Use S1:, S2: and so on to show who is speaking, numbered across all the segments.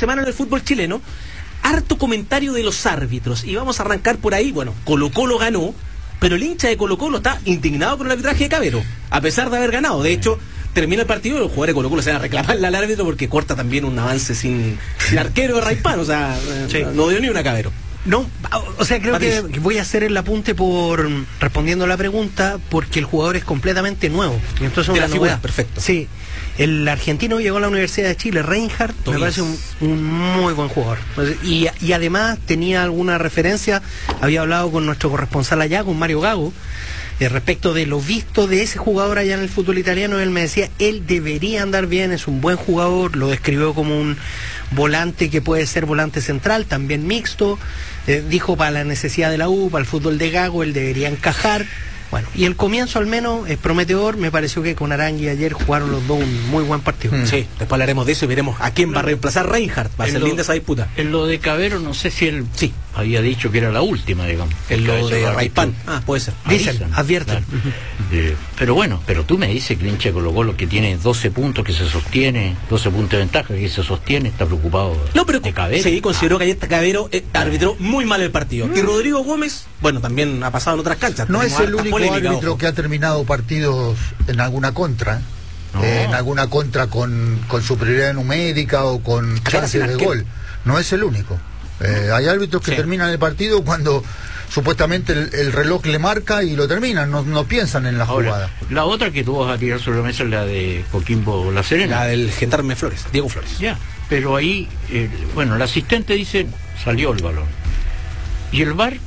S1: semana en el fútbol chileno, harto comentario de los árbitros, y vamos a arrancar por ahí. Bueno, Colo-Colo ganó, pero el hincha de Colo-Colo está indignado por el arbitraje de Cavero, a pesar de haber ganado. De hecho, termina el partido y los jugadores de Colo-Colo se van a reclamarle al árbitro porque corta también un avance sin arquero de Raipán, o sea, sí, no dio ni una Cavero.
S2: No, o sea, creo que voy a hacer el apunte por respondiendo a la pregunta, porque el jugador es completamente nuevo. Y entonces
S1: de
S2: una
S1: la figura,
S2: novedad.
S1: perfecto.
S2: Sí, el argentino llegó a la Universidad de Chile, Reinhardt, me parece un muy buen jugador. Y además tenía alguna referencia, había hablado con nuestro corresponsal allá, con Mario Gago, respecto de lo visto de ese jugador allá en el fútbol italiano. Él me decía, él debería andar bien, es un buen jugador, lo describió como un volante que puede ser volante central, también mixto, dijo para la necesidad de la U, para el fútbol de Gago, él debería encajar. Bueno, y el comienzo al menos es prometedor. Me pareció que con Arangui ayer jugaron los dos un muy buen partido.
S1: Sí, después hablaremos de eso y veremos a quién va a reemplazar Reinhardt. Va a ser linda esa disputa.
S3: En lo de Cavero, no sé si él había dicho que era la última, digamos.
S1: En lo de Raipán. Puede ser.
S2: Dicen, advierten.
S3: Pero bueno, pero tú me dices que el hincha de Colo-Colo, que tiene 12 puntos, que se sostiene, 12 puntos de ventaja, que se sostiene, está preocupado de Cavero.
S1: Sí, consideró que ayer Cavero arbitró muy mal el partido. Y Rodrigo Gómez, bueno, también ha pasado en otras canchas.
S4: No es el único árbitro que ha terminado partidos en alguna contra. En alguna contra con superioridad numérica o con chances de gol. No es el único. Hay árbitros que terminan el partido cuando supuestamente el reloj le marca y lo terminan, no piensan en la jugada.
S3: La otra que tú vas a tirar sobre la mesa es la de Coquimbo La Serena.
S1: La del Gendarme Flores, Diego Flores.
S3: Ya, pero ahí, bueno, el asistente dice, salió el balón. Y el VAR,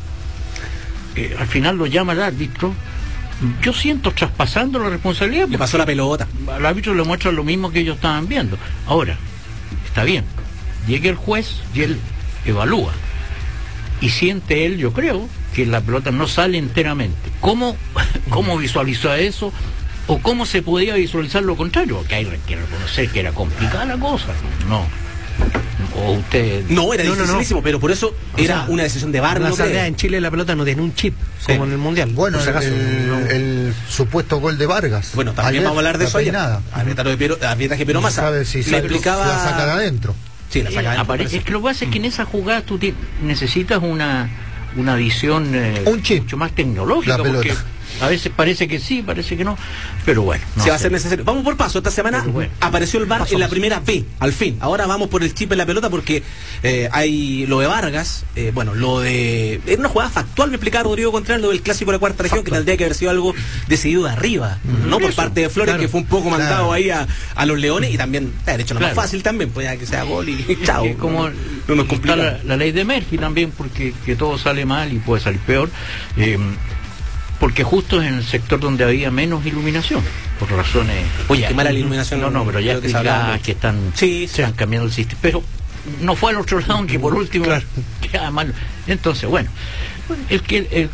S3: al final lo llama el árbitro. Yo siento traspasando la responsabilidad.
S1: Le pasó la pelota.
S3: Al árbitro le muestra lo mismo que ellos estaban viendo. Ahora, está bien, llega el juez y él evalúa. Y siente él, yo creo, que la pelota no sale enteramente. ¿Cómo visualizó eso? ¿O cómo se podía visualizar lo contrario? Que hay que reconocer que era complicada la cosa. No. O usted...
S1: No, era dificilísimo, pero por eso era una decisión de VAR.
S2: En Chile la pelota no tiene un chip, como en el Mundial.
S4: Bueno, el supuesto gol de Vargas.
S1: Bueno, también vamos a hablar de eso allá. Arbitraje Piero Massa.
S4: ¿Sabe si le explicaba... la saca de adentro?
S1: Sí, la saca de adentro.
S3: Es que lo que pasa es que en esa jugada tú necesitas una visión
S4: un chip
S3: mucho más tecnológica, porque a veces parece que sí, parece que no, pero bueno,
S1: se va a hacer necesario. Vamos por paso. Esta semana apareció el VAR en la primera B, al fin. Ahora vamos por el chip en la pelota porque hay lo de Vargas, lo de... Era una jugada factual, me explicaba Rodrigo Contreras, lo del clásico de la cuarta región, que tendría que haber sido algo decidido de arriba, no por parte de Flores, que fue un poco mandado ahí a los Leones, y también ha hecho lo más fácil también, pues ya que sea gol y chao.
S3: Como
S1: no nos complica.
S3: La ley de Murphy también, porque que todo sale mal y puede salir peor. Porque justo es en el sector donde había menos iluminación, por razones...
S1: Oye, qué mala la iluminación.
S3: No, pero ya explica que están cambiando el sistema. Pero no fue al otro lado, que por último queda mal. Entonces, bueno, el que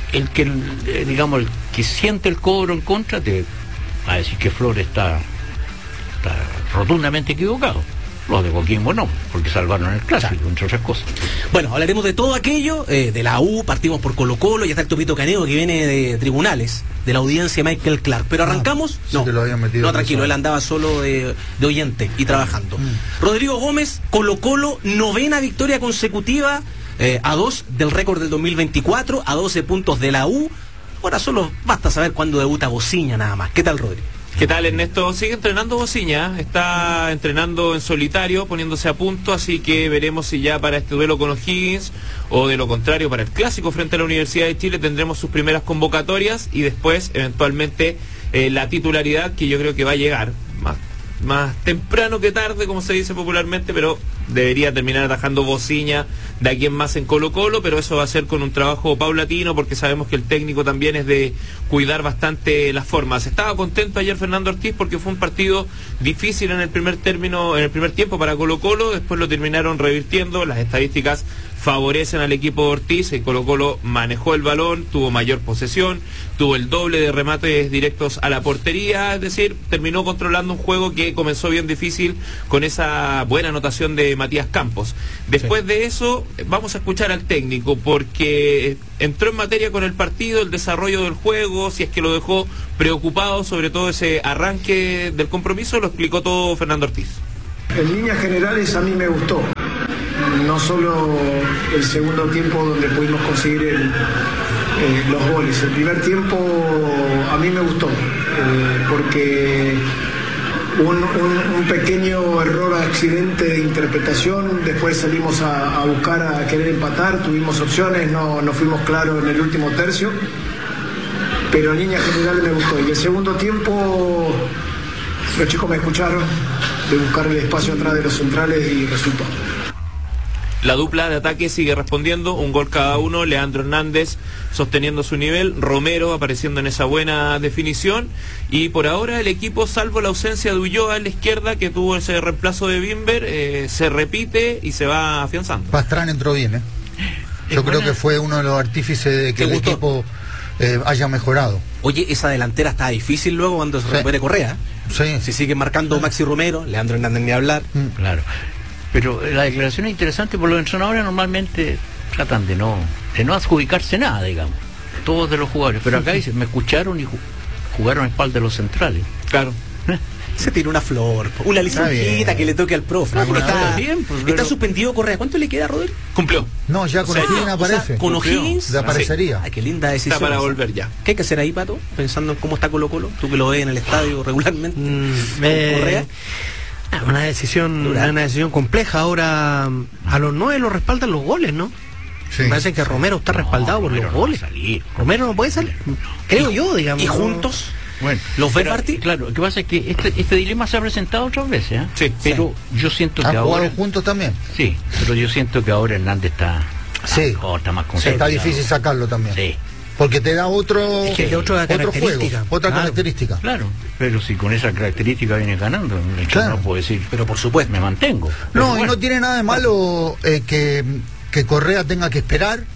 S3: siente el cobro en contra te va a decir que Flores está rotundamente equivocado. Los de Coquimbo no, porque salvaron el clásico, entre otras cosas.
S1: Bueno, hablaremos de todo aquello, de la U, partimos por Colo-Colo, ya está el Topito Caneo que viene de tribunales, de la audiencia Michael Clark. Pero arrancamos,
S4: no,
S1: tranquilo, él andaba solo de oyente y trabajando. Rodrigo Gómez, Colo-Colo, 9ª victoria consecutiva, a 2 del récord del 2024, a 12 puntos de la U. Ahora solo basta saber cuándo debuta Bociña nada más. ¿Qué tal, Rodrigo?
S5: ¿Qué tal, Ernesto? Sigue entrenando Bociña, está entrenando en solitario, poniéndose a punto, así que veremos si ya para este duelo con O'Higgins o de lo contrario para el clásico frente a la Universidad de Chile tendremos sus primeras convocatorias y después eventualmente la titularidad, que yo creo que va a llegar más temprano que tarde, como se dice popularmente, pero debería terminar atajando Bociña de aquí en más en Colo-Colo, pero eso va a ser con un trabajo paulatino, porque sabemos que el técnico también es de cuidar bastante las formas. Estaba contento ayer Fernando Ortiz porque fue un partido difícil en el primer tiempo para Colo-Colo, después lo terminaron revirtiendo, las estadísticas favorecen al equipo de Ortiz, el Colo-Colo manejó el balón, tuvo mayor posesión, tuvo el doble de remates directos a la portería, es decir, terminó controlando un juego que comenzó bien difícil con esa buena anotación de Matías Campos. Después de eso, vamos a escuchar al técnico, porque entró en materia con el partido, el desarrollo del juego, si es que lo dejó preocupado, sobre todo ese arranque del compromiso, lo explicó todo Fernando Ortiz.
S6: En líneas generales a mí me gustó. no solo el segundo tiempo donde pudimos conseguir los goles. El primer tiempo a mí me gustó, porque un pequeño error, accidente de interpretación, después salimos a buscar, a querer empatar, tuvimos opciones, no fuimos claros en el último tercio, pero en línea general me gustó. Y el segundo tiempo los chicos me escucharon, de buscar el espacio atrás de los centrales, y resultó.
S5: La dupla de ataque sigue respondiendo, un gol cada uno, Leandro Hernández sosteniendo su nivel, Romero apareciendo en esa buena definición, y por ahora el equipo, salvo la ausencia de Ulloa en la izquierda, que tuvo ese reemplazo de Bimber, se repite y se va afianzando.
S4: Pastrán entró bien, Yo creo que fue uno de los artífices de que el equipo haya mejorado.
S1: Oye, esa delantera está difícil luego cuando se recupere Correa.
S4: Sí.
S1: Si sigue marcando Maxi Romero, Leandro Hernández ni hablar.
S3: Claro. Pero la declaración es interesante, porque los entrenadores normalmente tratan de no adjudicarse nada, digamos, todos de los jugadores, pero acá dicen, me escucharon y jugaron a espalda de los centrales.
S5: Claro.
S1: Se tira una flor, una lisonjita que le toque al profe. Está suspendido Correa. ¿Cuánto le queda, Rodrigo?
S5: Cumplió.
S4: No, ya con O'Higgins aparece.
S1: Con O'Higgins
S4: desaparecería.
S1: Ay, qué linda decisión.
S5: Está para volver ya.
S1: ¿Qué hay que hacer ahí, Pato? Pensando en cómo está Colo-Colo, tú que lo ves en el estadio regularmente. Correa.
S2: Una decisión compleja. Ahora a los 9 lo respaldan los goles, ¿no?
S4: Sí.
S2: Me parece que Romero está respaldado por los goles. Romero no puede salir, creo yo, digamos.
S1: ¿Y juntos?
S3: Bueno,
S1: ¿los ves partir?
S3: Claro, lo que pasa es que este dilema se ha presentado otras veces,
S5: Sí,
S3: pero yo siento que
S4: ¿Han
S3: ahora...
S4: jugado juntos también?
S3: Sí, pero yo siento que ahora Hernández está mejor, está más concentrado.
S4: Está difícil sacarlo también.
S3: Sí.
S4: Porque te da otro
S2: otra
S4: juego, otra característica.
S3: Claro, pero si con esa característica viene ganando, no puedo decir,
S1: pero por supuesto,
S3: me mantengo.
S4: No, bueno. Y no tiene nada de malo que Correa tenga que esperar,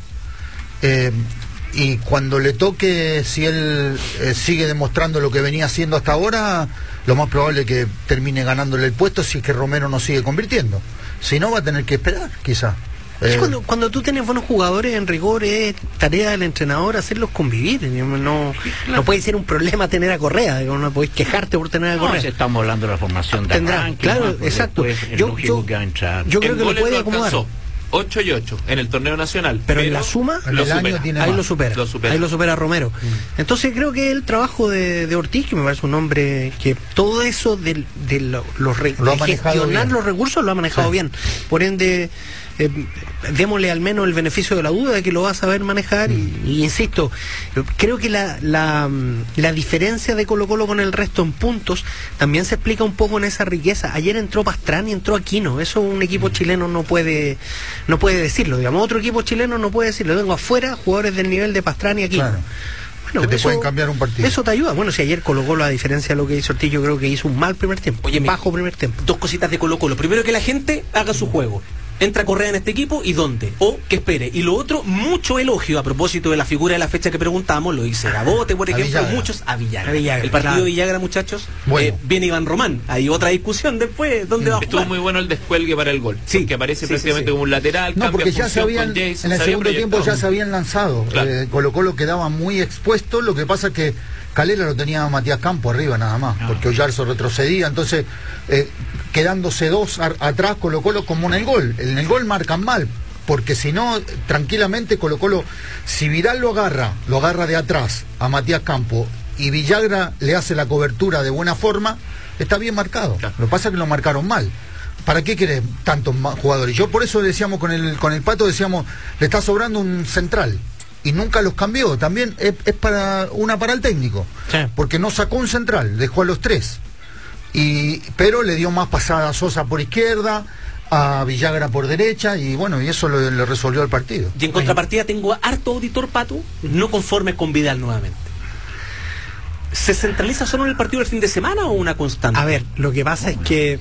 S4: y cuando le toque, si él sigue demostrando lo que venía haciendo hasta ahora, lo más probable es que termine ganándole el puesto si es que Romero no sigue convirtiendo. Si no, va a tener que esperar, quizás.
S2: Cuando tú tienes buenos jugadores, en rigor es tarea del entrenador hacerlos convivir. No puede ser un problema tener a Correa, no podés quejarte por tener a Correa.
S3: Si estamos hablando de la formación de arranque,
S2: claro, exacto. Yo creo que lo puede acomodar.
S5: 8 y 8 en el torneo nacional,
S2: pero en la suma ahí lo supera Romero. Entonces creo que el trabajo de Ortiz, que me parece un hombre que todo eso de gestionar los recursos lo ha manejado bien, por ende démosle al menos el beneficio de la duda de que lo va a saber manejar. Y insisto, creo que la diferencia de Colo-Colo con el resto en puntos también se explica un poco en esa riqueza. Ayer entró Pastrán y entró Aquino, eso un equipo chileno no puede decirlo, digamos, otro equipo chileno no puede decirlo. Tengo afuera jugadores del nivel de Pastrán y Aquino.
S4: Claro. Bueno, que te pueden cambiar un partido.
S2: Eso te ayuda. Bueno, si ayer Colo-Colo, a diferencia de lo que hizo Ortiz, yo creo que hizo un mal primer tiempo.
S1: Oye,
S2: bajo primer tiempo.
S1: Dos cositas de Colo-Colo. Primero, que la gente haga su juego. ¿Entra Correa en este equipo y dónde? O que espere. Y lo otro, mucho elogio a propósito de la figura de la fecha que preguntamos, lo dice Gabote, por ejemplo, muchos a Villagra. El partido de Villagra, muchachos, viene Iván Román. Hay otra discusión después, ¿dónde va a jugar?
S5: Estuvo muy bueno el descuelgue para el gol, que aparece prácticamente como un lateral.
S4: No, porque ya se habían, en el segundo tiempo ya se habían lanzado. Claro. Colo-Colo quedaba muy expuesto, lo que pasa es que Calera lo tenía a Matías Campo arriba nada más, porque Oyarzo retrocedía, entonces quedándose dos atrás, Colo-Colo como en el gol. En el gol marcan mal, porque si no, tranquilamente Colo-Colo, si Vidal lo agarra de atrás a Matías Campo y Villagra le hace la cobertura de buena forma, está bien marcado. Claro. Lo que pasa es que lo marcaron mal. ¿Para qué querés tantos jugadores? Yo por eso decíamos con el Pato, decíamos, le está sobrando un central. Y nunca los cambió, también es para el técnico, porque no sacó un central, dejó a los tres, pero le dio más pasada a Sosa por izquierda, a Villagra por derecha, y bueno, y eso le resolvió el partido.
S1: Y en contrapartida tengo a harto auditor, Pato, no conforme con Vidal nuevamente. ¿Se centraliza solo en el partido del fin de semana o una constante?
S2: A ver, lo que pasa es que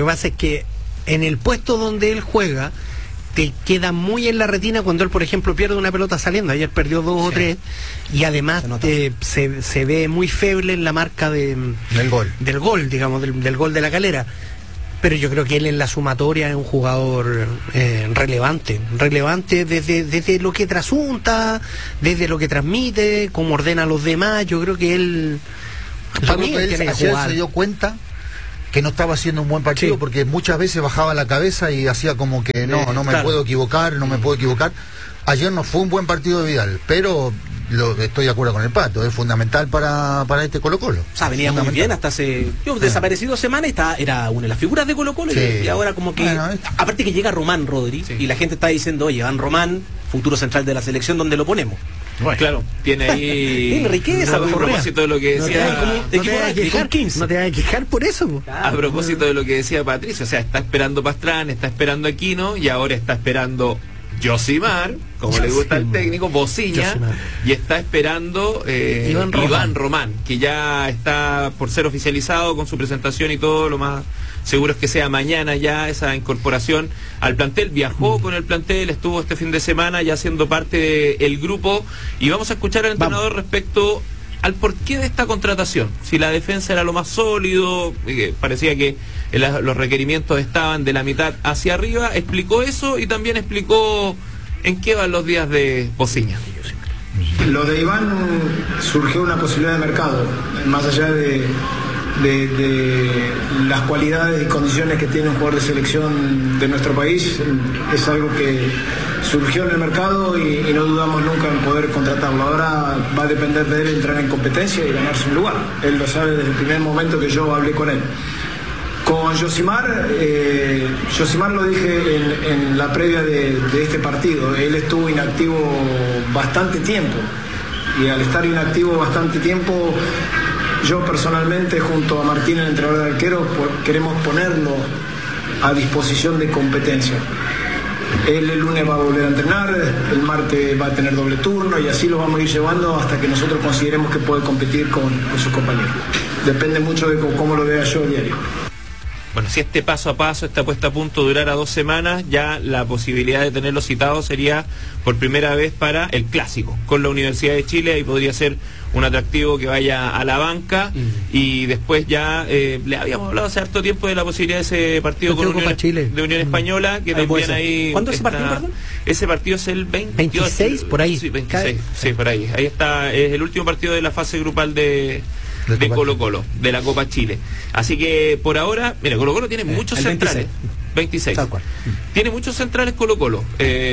S2: en el puesto donde él juega te queda muy en la retina cuando él, por ejemplo, pierde una pelota saliendo. Ayer perdió 2 o 3, y además se ve muy feble en la marca del gol, digamos, del gol de la Calera. Pero yo creo que él en la sumatoria es un jugador relevante desde lo que trasunta, desde lo que transmite, cómo ordena a los demás. Yo creo que él
S4: ayer se dio cuenta que no estaba haciendo un buen partido, porque muchas veces bajaba la cabeza y hacía como que no me puedo equivocar, no me puedo equivocar. Ayer no fue un buen partido de Vidal, pero estoy de acuerdo con el Pato, es fundamental para este Colo-Colo.
S1: O sea, venía muy bien hasta desaparecido semanas, era una de las figuras de Colo-Colo, y ahora como que... Aparte que llega Román, Rodri, y la gente está diciendo, oye, Van Román, futuro central de la selección, ¿dónde lo ponemos?
S5: Bueno, claro, tiene ahí...
S1: Tiene riqueza,
S5: a propósito de lo que decía...
S2: No te vas a quejar por eso.
S5: A propósito de lo que decía Patricio, o sea, está esperando Pastrán, está esperando Aquino, y ahora está esperando Josimar, como le gusta al técnico, Bociña, y está esperando Iván Román, que ya está por ser oficializado con su presentación y todo. Lo más seguro es que sea mañana ya esa incorporación al plantel. Viajó con el plantel, estuvo este fin de semana ya siendo parte del grupo, y vamos a escuchar al entrenador respecto al porqué de esta contratación. Si la defensa era lo más sólido, parecía que los requerimientos estaban de la mitad hacia arriba, explicó eso y también explicó en qué van los días de Bociña.
S6: Lo de Iván surgió una posibilidad de mercado, más allá de las cualidades y condiciones que tiene un jugador de selección de nuestro país. Es algo que surgió en el mercado y no dudamos nunca en poder contratarlo. Ahora va a depender de él entrar en competencia y ganarse un lugar. Él lo sabe desde el primer momento que yo hablé con él. Con Josimar, Josimar lo dije en la previa de este partido. Él estuvo inactivo bastante tiempo, y al estar inactivo bastante tiempo, yo personalmente junto a Martín, el entrenador de arqueros, queremos ponerlo a disposición de competencia. Él el lunes va a volver a entrenar, el martes va a tener doble turno, y así lo vamos a ir llevando hasta que nosotros consideremos que puede competir con sus compañeros. Depende mucho de cómo lo vea yo diario.
S5: Bueno, si este paso a paso, esta puesta a punto durara 2 semanas, ya la posibilidad de tenerlo citado sería por primera vez para el clásico con la Universidad de Chile. Ahí podría ser un atractivo que vaya a la banca, y después ya le habíamos hablado hace harto tiempo de la posibilidad de ese partido con Unión Española, que ahí también ahí...
S1: ¿Cuándo es ese partido, perdón?
S5: Ese partido es el
S2: 26, por ahí.
S5: Sí, 26, sí, por ahí. Ahí está, es el último partido de la fase grupal de Colo-Colo, de la Copa Chile. Así que por ahora, mira, Colo-Colo tiene muchos centrales. 26. Tiene muchos centrales Colo-Colo.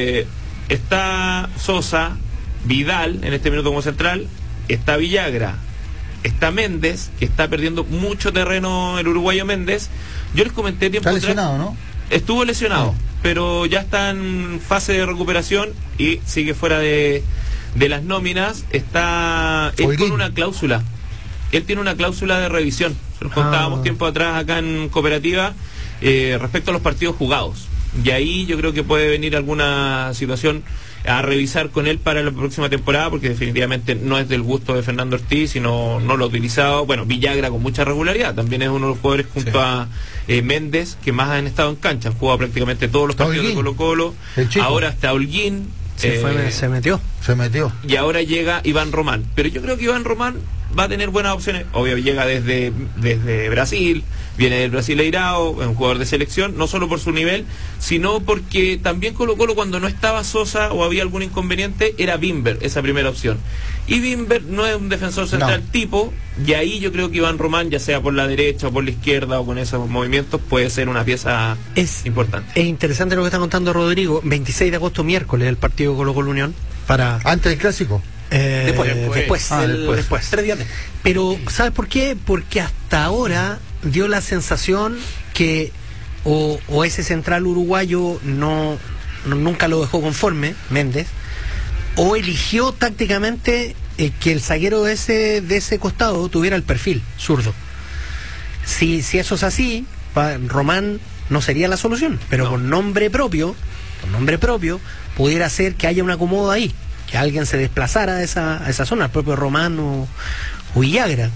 S5: Está Sosa, Vidal en este minuto como central, está Villagra, está Méndez, que está perdiendo mucho terreno el uruguayo Méndez. Yo les comenté tiempo
S4: atrás. Está lesionado, ¿no?
S5: Estuvo lesionado, pero ya está en fase de recuperación y sigue fuera de las nóminas. Está él con una cláusula. Él tiene una cláusula de revisión. Nos contábamos tiempo atrás acá en Cooperativa respecto a los partidos jugados. Y ahí yo creo que puede venir alguna situación a revisar con él para la próxima temporada, porque definitivamente no es del gusto de Fernando Ortiz y no lo ha utilizado. Bueno, Villagra con mucha regularidad, también es uno de los jugadores junto a Méndez que más han estado en cancha, han jugado prácticamente todos los partidos de Colo-Colo. Ahora está Holguín.
S2: Se metió.
S5: Y ahora llega Iván Román. Pero yo creo que Iván Román va a tener buenas opciones. Obvio, llega desde Brasil, viene del Brasileirao, es un jugador de selección, no solo por su nivel, sino porque también Colo-Colo, cuando no estaba Sosa o había algún inconveniente, era Bimber esa primera opción. Y Bimber no es un defensor central tipo, y ahí yo creo que Iván Román, ya sea por la derecha o por la izquierda o con esos movimientos, puede ser una pieza importante.
S2: Es interesante lo que está contando Rodrigo. 26 de agosto, miércoles, el partido Colo-Colo Unión.
S4: ¿Antes del clásico?
S2: Después.
S1: 3 días después.
S2: Pero ¿sabes por qué? Porque hasta ahora dio la sensación que o ese central uruguayo nunca lo dejó conforme, Méndez, o eligió tácticamente que el zaguero de ese costado tuviera el perfil zurdo. Si eso es así, Román no sería la solución, pero con nombre propio pudiera ser que haya un acomodo ahí, que alguien se desplazara a esa zona, el propio Román o Villagra.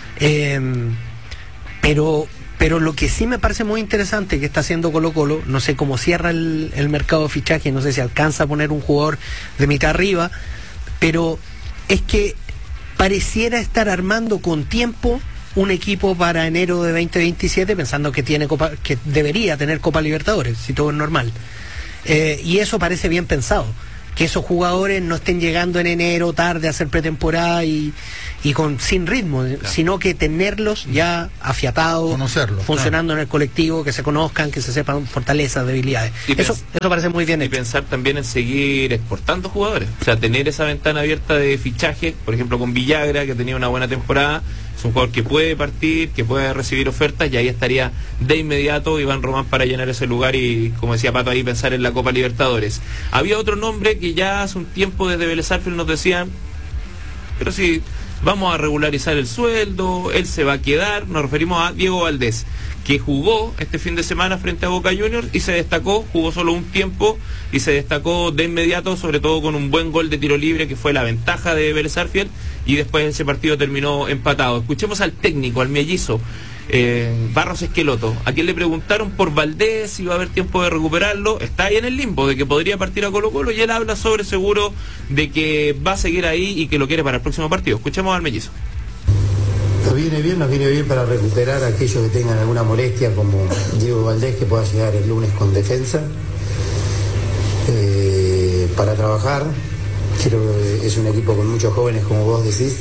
S2: Pero lo que sí me parece muy interesante que está haciendo Colo-Colo, no sé cómo cierra el mercado de fichaje, no sé si alcanza a poner un jugador de mitad arriba, pero es que pareciera estar armando con tiempo un equipo para enero de 2027, pensando que que debería tener Copa Libertadores, si todo es normal. Y eso parece bien pensado, que esos jugadores no estén llegando en enero tarde a hacer pretemporada y sin ritmo, sino que tenerlos ya afiatados,
S4: conocerlos,
S2: funcionando en el colectivo, que se conozcan, que se sepan fortalezas, debilidades. Eso parece muy bien.
S5: Y pensar también en seguir exportando jugadores, o sea, tener esa ventana abierta de fichaje, por ejemplo con Villagra, que tenía una buena temporada, es un jugador que puede partir, que puede recibir ofertas, y ahí estaría de inmediato Iván Román para llenar ese lugar y, como decía Pato, ahí pensar en la Copa Libertadores. Había otro nombre que ya hace un tiempo desde Vélez Sarsfield nos decían, pero si vamos a regularizar el sueldo, él se va a quedar. Nos referimos a Diego Valdés, que jugó este fin de semana frente a Boca Juniors y se destacó, jugó solo un tiempo y se destacó de inmediato, sobre todo con un buen gol de tiro libre que fue la ventaja de Vélez Sarsfield, y después ese partido terminó empatado. Escuchemos al técnico, al mellizo Barros Esqueloto, a quien le preguntaron por Valdés, si va a haber tiempo de recuperarlo. Está ahí en el limbo de que podría partir a Colo-Colo, y él habla sobre seguro de que va a seguir ahí y que lo quiere para el próximo partido. Escuchemos al mellizo.
S7: Nos viene bien para recuperar a aquellos que tengan alguna molestia, como Diego Valdés, que pueda llegar el lunes con defensa, para trabajar. Creo que es un equipo con muchos jóvenes, como vos decís.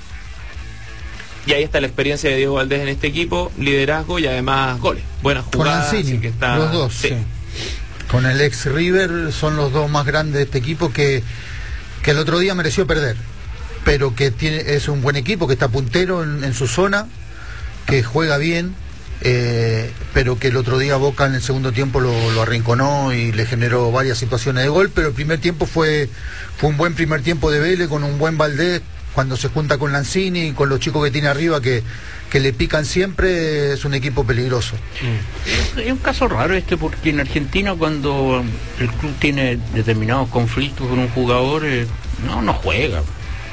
S5: Y ahí está la experiencia de Diego Valdés en este equipo, liderazgo y además goles. Buenas jugadas.
S4: Con Lanzini,
S5: que está,
S4: los dos.
S5: sí.
S4: Con el ex River son los dos más grandes de este equipo, que el otro día mereció perder, pero que es un buen equipo, que está puntero en su zona, que juega bien, pero que el otro día Boca en el segundo tiempo lo arrinconó y le generó varias situaciones de gol. Pero el primer tiempo fue un buen primer tiempo de Vélez, con un buen Valdés, cuando se junta con Lanzini y con los chicos que tiene arriba que le pican siempre. Es un equipo peligroso.
S3: Es un caso raro porque en Argentina, cuando el club tiene determinados conflictos con un jugador, no juega,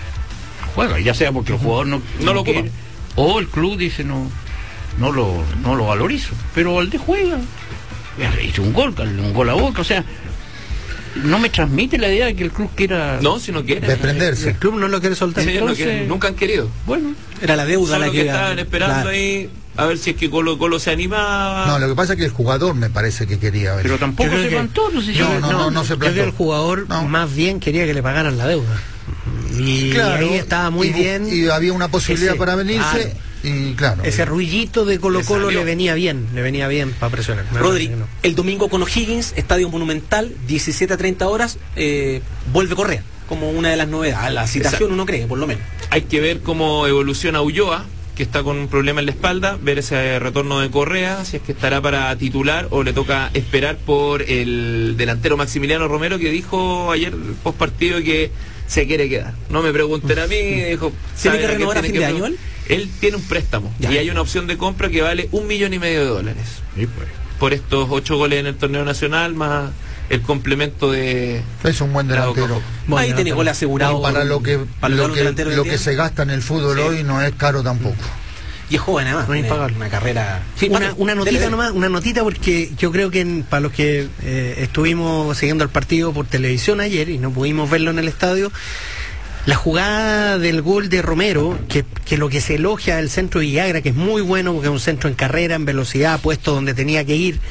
S3: ya sea porque el jugador no lo quiere, o el club dice no lo valorizo, pero Valdés juega, hizo un gol a Boca, o sea, no me transmite la idea de que el club quiera.
S5: No, si no quiere.
S4: Desprenderse.
S2: El club no lo quiere soltar.
S5: Sí,
S2: Entonces,
S5: nunca han querido.
S2: Bueno,
S1: era la deuda la que
S5: estaban esperando ahí a ver si es que Colo se animaba.
S4: No, lo que pasa es que el jugador me parece que quería ver.
S3: Pero tampoco se plantó.
S4: No se plantó.
S2: Yo creo que el jugador más bien quería que le pagaran la deuda. Y ahí estaba muy bien.
S4: Y había una posibilidad para venirse.
S2: Claro.
S4: Y claro,
S2: ese ruillito de Colo-Colo le venía bien para presionar.
S1: Rodri, el domingo con O'Higgins, Estadio Monumental, 17:30 horas, vuelve Correa, como una de las novedades. La citación uno cree, por lo menos.
S5: Hay que ver cómo evoluciona Ulloa, que está con un problema en la espalda, ver ese retorno de Correa, si es que estará para titular o le toca esperar por el delantero Maximiliano Romero, que dijo ayer post partido que se quiere quedar. No me pregunten a mí, dijo.
S1: ¿Tiene que renovar a fin de año él?
S5: Él tiene un préstamo y hay una opción de compra que vale $1,5 millones.
S3: Sí, pues.
S5: Por estos 8 goles en el torneo nacional, más el complemento de...
S4: Es un buen delantero.
S1: Ahí tiene goles asegurados.
S4: Para lo que se gasta en el fútbol hoy no es caro tampoco.
S1: Y es joven además, una carrera...
S2: Sí, una notita nomás, una notita, porque yo creo que para los que estuvimos siguiendo el partido por televisión ayer y no pudimos verlo en el estadio, la jugada del gol de Romero, que lo que se elogia del centro de Villagra, que es muy bueno porque es un centro en carrera, en velocidad, puesto donde tenía que ir,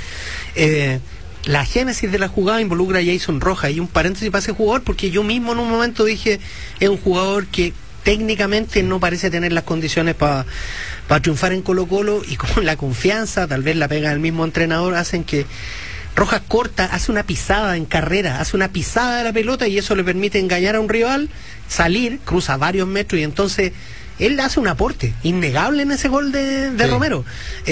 S2: la génesis de la jugada involucra a Jason Rojas, y un paréntesis para ese jugador, porque yo mismo en un momento dije, es un jugador que técnicamente no parece tener las condiciones para triunfar en Colo-Colo, y con la confianza, tal vez la pega del mismo entrenador, hacen que Rojas corta, hace una pisada en carrera, hace una pisada de la pelota, y eso le permite engañar a un rival, salir, cruza varios metros, y entonces él hace un aporte innegable en ese gol de Romero.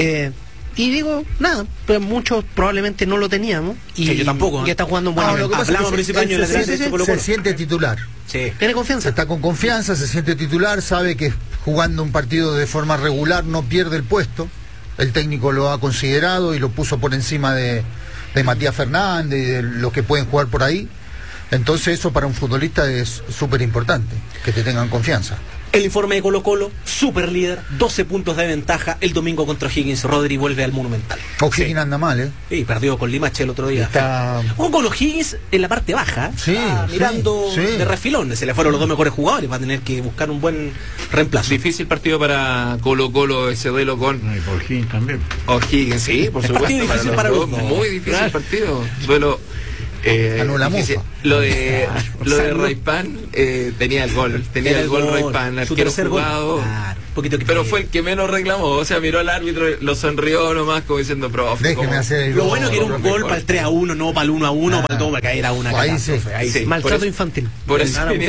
S2: Y digo, nada, pues muchos probablemente no lo teníamos, y
S1: yo tampoco.
S2: Y está jugando un buen
S4: lo que pasa es que se siente titular.
S1: Sí.
S2: Tiene confianza.
S4: Está con confianza, se siente titular, sabe que jugando un partido de forma regular no pierde el puesto. El técnico lo ha considerado y lo puso por encima de Matías Fernández y de los que pueden jugar por ahí. Entonces eso para un futbolista es súper importante, que te tengan confianza.
S1: El informe de Colo-Colo, super líder, 12 puntos de ventaja el domingo contra O'Higgins. Rodri vuelve al Monumental.
S4: O'Higgins anda mal,
S1: Sí, perdió con Limache el otro día. Un con O'Higgins en la parte baja, mirando de refilón. Se le fueron los dos mejores jugadores, va a tener que buscar un buen reemplazo.
S5: Difícil partido para Colo-Colo, ese duelo con
S3: O'Higgins también.
S5: O'Higgins, sí, por supuesto.
S1: Partido difícil para los dos.
S5: Muy difícil partido. Duelo
S4: Anula mufa.
S5: Lo de Raypan tenía el gol Raypan, arquero jugado.
S1: Claro,
S5: pero fue el que menos reclamó, o sea, miró al árbitro, lo sonrió nomás como diciendo, profe.
S4: Déjeme hacer el
S1: lo
S4: gol.
S1: bueno que era un gol para el 3-1, no para el 1-1, para el 2, para que era una catástrofe.
S5: Ahí sí.
S2: Maltrato infantil.
S5: Por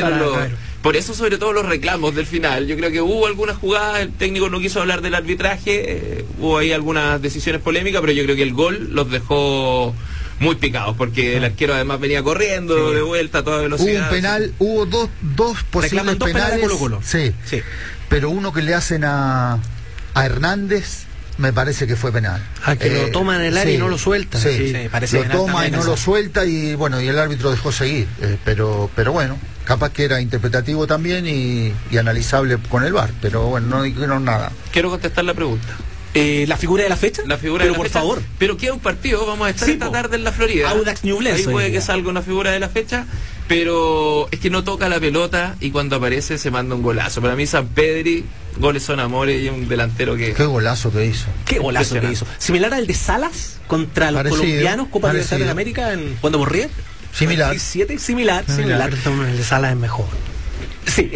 S5: eso sobre todo los reclamos del final. Yo creo que hubo algunas jugadas, el técnico no quiso hablar del arbitraje, hubo ahí algunas decisiones polémicas, pero yo creo que el gol los dejó muy picados, porque el arquero además venía corriendo de vuelta a toda velocidad.
S4: Hubo un penal, hubo dos posibles penales.
S1: Colo-Colo.
S4: Sí, pero uno que le hacen a Hernández me parece que fue penal.
S2: Que lo toma en el área y no lo suelta.
S1: Parece
S4: lo toma y no lo suelta y bueno, y el árbitro dejó seguir. Pero bueno, capaz que era interpretativo también y analizable con el VAR, pero bueno, no dijeron nada.
S5: Quiero contestar la pregunta.
S1: ¿La figura de la fecha?
S5: La figura
S1: pero
S5: de la
S1: por
S5: fecha.
S1: favor.
S5: Pero queda un partido, vamos a estar esta tarde en la Florida.
S1: Audax Ñublense.
S5: Ahí puede que salga una figura de la fecha, pero es que no toca la pelota y cuando aparece se manda un golazo. Para mí Sampedri, goles son amores y un delantero que...
S4: Qué golazo que hizo.
S1: Similar al de Salas contra los colombianos, Copa Libertadores de América, cuando por River.
S4: Similar.
S1: Similar.
S2: El de Salas es mejor.
S1: Sí,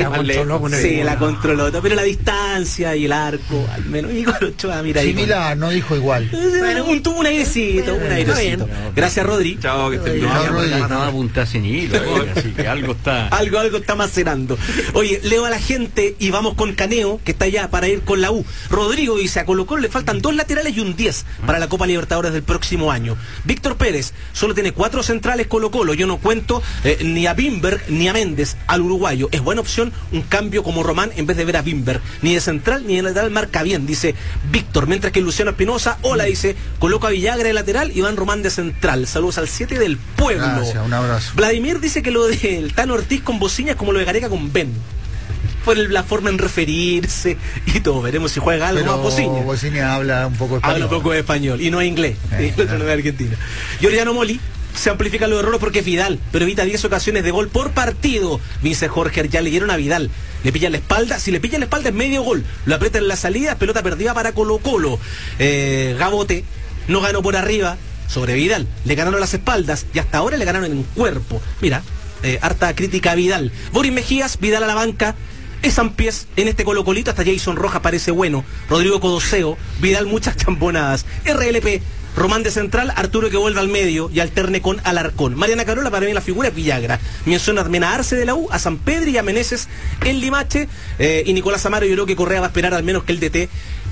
S1: la controló, pero la distancia y el arco, al menos. Y con Ochoa, mira.
S4: Similar, no dijo igual.
S1: Tuvo un airecito, Gracias, Rodri.
S5: Chao, que estén bien.
S3: No apuntar sin hilo, así que algo está...
S1: Algo está macerando. Oye, leo a la gente y vamos con Caneo, que está allá para ir con la U. Rodrigo dice, a Colo-Colo le faltan 2 laterales y un 10 para la Copa Libertadores del próximo año. Víctor Pérez, solo tiene 4 centrales Colo-Colo. Yo no cuento ni a Bimberg ni a Méndez, al uruguayo. Es buena opción un cambio como Román en vez de ver a Bimberg. Ni de central ni de lateral marca bien, dice Víctor. Mientras que Luciano Espinosa, dice, coloca a Villagra de lateral y Van Román de central. Saludos al 7 del pueblo.
S4: Gracias, un abrazo.
S1: Vladimir dice que lo del Tano Ortiz con Bociña es como lo de Gareca con Ben. Por la forma en referirse y todo. Veremos si juega algo más Bociña.
S4: Bociña habla un poco español.
S1: Habla un poco de español y no es inglés. El otro no es argentino. Giordano Moli se amplifican los errores porque es Vidal, pero evita 10 ocasiones de gol por partido. Dice Jorge, ya leyeron a Vidal. Le pillan la espalda, si le pillan la espalda es medio gol. Lo aprieta en la salida, pelota perdida para Colo-Colo. Gabote no ganó por arriba sobre Vidal. Le ganaron las espaldas y hasta ahora le ganaron en cuerpo. Mira, harta crítica a Vidal. Boris Mejías, Vidal a la banca. Es Sampiés en este Colo-Colito, hasta Jason Rojas parece bueno. Rodrigo Codoseo, Vidal muchas champonadas. RLP, Román de central, Arturo que vuelve al medio y alterne con Alarcón. Mariana Carola, para mí la figura es Villagra. Menciona también a Arce de la U, a San Pedro y a Meneses en Limache. Y Nicolás Amaro, yo creo que Correa va a esperar al menos que el DT.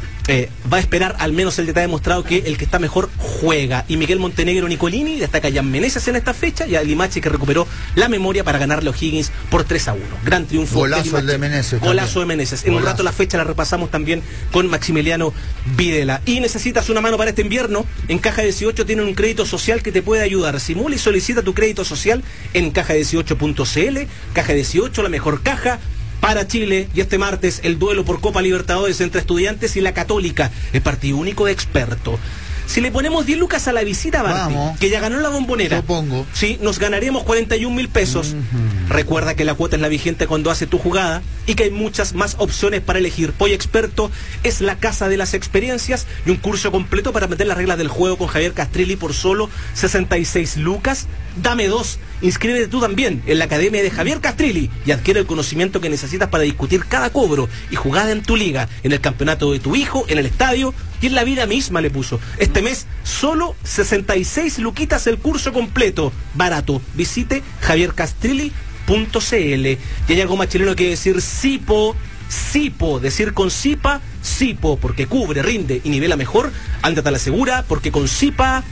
S1: El DT ha demostrado que el que está mejor juega. Y Miguel Montenegro Nicolini destaca ya Meneses en esta fecha y a Limache que recuperó la memoria para ganarle a O'Higgins por 3-1. Gran triunfo.
S4: Golazo el de Meneses.
S1: Golazo de Meneses. En un rato la fecha la repasamos también con Maximiliano Videla. Y necesitas una mano para este invierno. En Caja 18 tienen un crédito social que te puede ayudar. Simula y solicita tu crédito social en caja18.cl. Caja 18, la mejor caja para Chile. Y este martes el duelo por Copa Libertadores entre Estudiantes y la Católica, el partido único de experto. Si le ponemos 10 lucas a la visita, Barty, que ya ganó la Bombonera,
S4: yo pongo.
S1: Sí, nos ganaremos 41.000 pesos. Recuerda que la cuota es la vigente cuando hace tu jugada y que hay muchas más opciones para elegir. Pollo Experto es la casa de las experiencias y un curso completo para aprender las reglas del juego con Javier Castrilli por solo 66 lucas. Dame 2. Inscríbete tú también en la Academia de Javier Castrilli y adquiere el conocimiento que necesitas para discutir cada cobro y jugada en tu liga, en el campeonato de tu hijo, en el estadio y en la vida misma, le puso. Este mes solo 66 luquitas el curso completo. Barato. Visite javiercastrilli.cl. Y hay algo más chileno que decir Sipo. Sipo, decir con Sipa, Sipo, porque cubre, rinde y nivela mejor. Ándate a la segura, porque con Sipa,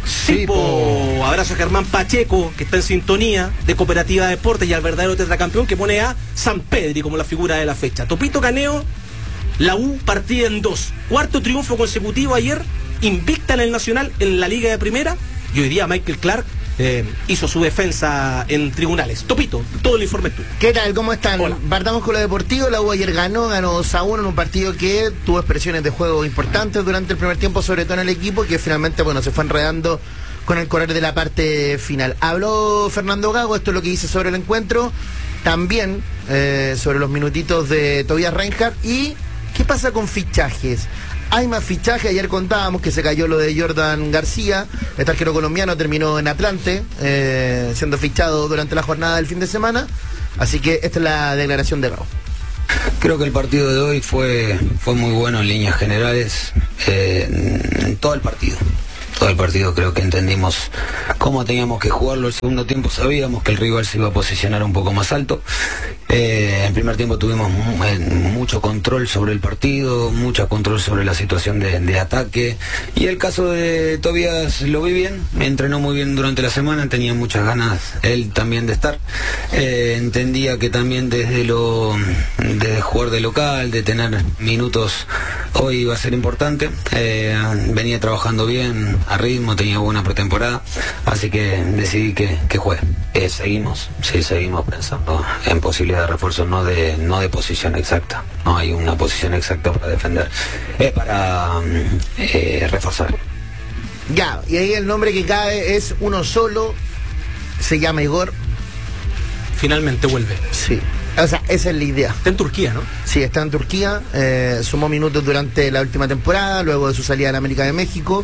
S1: Sipo. Abrazo a Germán Pacheco, que está en sintonía de Cooperativa de Deportes, y al verdadero tetracampeón que pone a San Pedri como la figura de la fecha. Topito Caneo, la U partida en 2. Cuarto triunfo consecutivo ayer, invicta en el Nacional en la Liga de Primera, y hoy día Michael Clark hizo su defensa en tribunales. Topito, todo el informe es tuyo.
S8: ¿Qué tal? ¿Cómo están?
S1: Hola.
S8: Partamos con lo deportivo. La U ayer ganó 2-1 en un partido que tuvo expresiones de juego importantes durante el primer tiempo, sobre todo en el equipo, que finalmente, se fue enredando con el correr de la parte final. Habló Fernando Gago, esto es lo que dice sobre el encuentro, también sobre los minutitos de Tobias Reinhardt y qué pasa con fichajes. Hay más fichaje. Ayer contábamos que se cayó lo de Jordan García, este arquero colombiano, terminó en Atlante, siendo fichado durante la jornada del fin de semana. Así que esta es la declaración de Gabo.
S9: Creo que el partido de hoy fue muy bueno en líneas generales, en todo el partido. Todo el partido creo que entendimos cómo teníamos que jugarlo. El segundo tiempo sabíamos que el rival se iba a posicionar un poco más alto. En primer tiempo tuvimos mucho control sobre el partido, mucho control sobre la situación de ataque. Y el caso de Tobías lo vi bien, me entrenó muy bien durante la semana, tenía muchas ganas él también de estar. Entendía que también desde jugar de local, de tener minutos, hoy iba a ser importante. Venía trabajando bien, a ritmo, tenía buena pretemporada, así que decidí que juegue. Seguimos pensando en posibilidad de refuerzo, no de posición exacta. No hay una posición exacta para defender, para reforzar.
S8: Ya, y ahí el nombre que cae es uno solo, se llama Igor.
S1: Finalmente vuelve.
S8: Sí. O sea, esa es la idea.
S1: Está en Turquía, ¿no?
S8: Sí, está en Turquía. Sumó minutos durante la última temporada, luego de su salida a la América de México.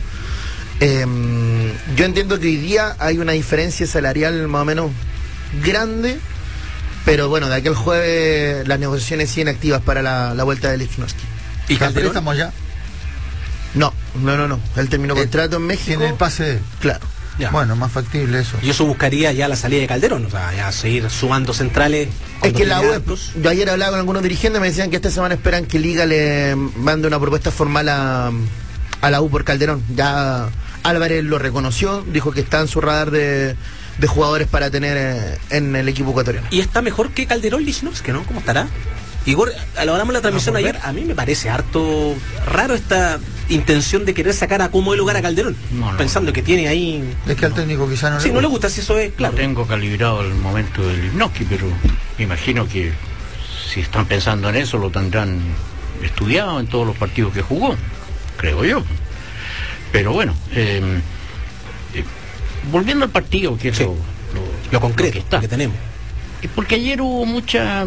S8: Yo entiendo que hoy día hay una diferencia salarial más o menos grande, pero bueno, de aquel jueves las negociaciones siguen activas para la vuelta de Lichnowsky.
S4: ¿Y Calderón estamos ya?
S8: No. Él terminó contrato en México.
S4: ¿Tiene el pase?
S8: Claro.
S1: Ya.
S4: Bueno, más factible eso.
S1: Y eso buscaría ya la salida de Calderón, o sea, ya seguir sumando centrales.
S8: Es que la U, yo ayer hablaba con algunos dirigentes, me decían que esta semana esperan que Liga le mande una propuesta formal a la U por Calderón. Ya Álvarez lo reconoció, dijo que está en su radar de jugadores para tener en el equipo ecuatoriano.
S1: Y está mejor que Calderón Lichnowsky, ¿no? ¿Cómo estará? Igor, lo hablamos en la transmisión ayer, a mí me parece harto raro esta intención de querer sacar a como el lugar a Calderón, pensando que tiene ahí...
S4: Es que al técnico quizá no le gusta.
S1: Sí, no le gusta, si eso es claro.
S3: No tengo calibrado el momento del Lichnowsky, pero imagino que si están pensando en eso lo tendrán estudiado en todos los partidos que jugó, creo yo. Pero bueno, volviendo al partido, que es
S1: lo concreto
S3: que está.
S1: Que tenemos.
S3: Porque ayer hubo mucha,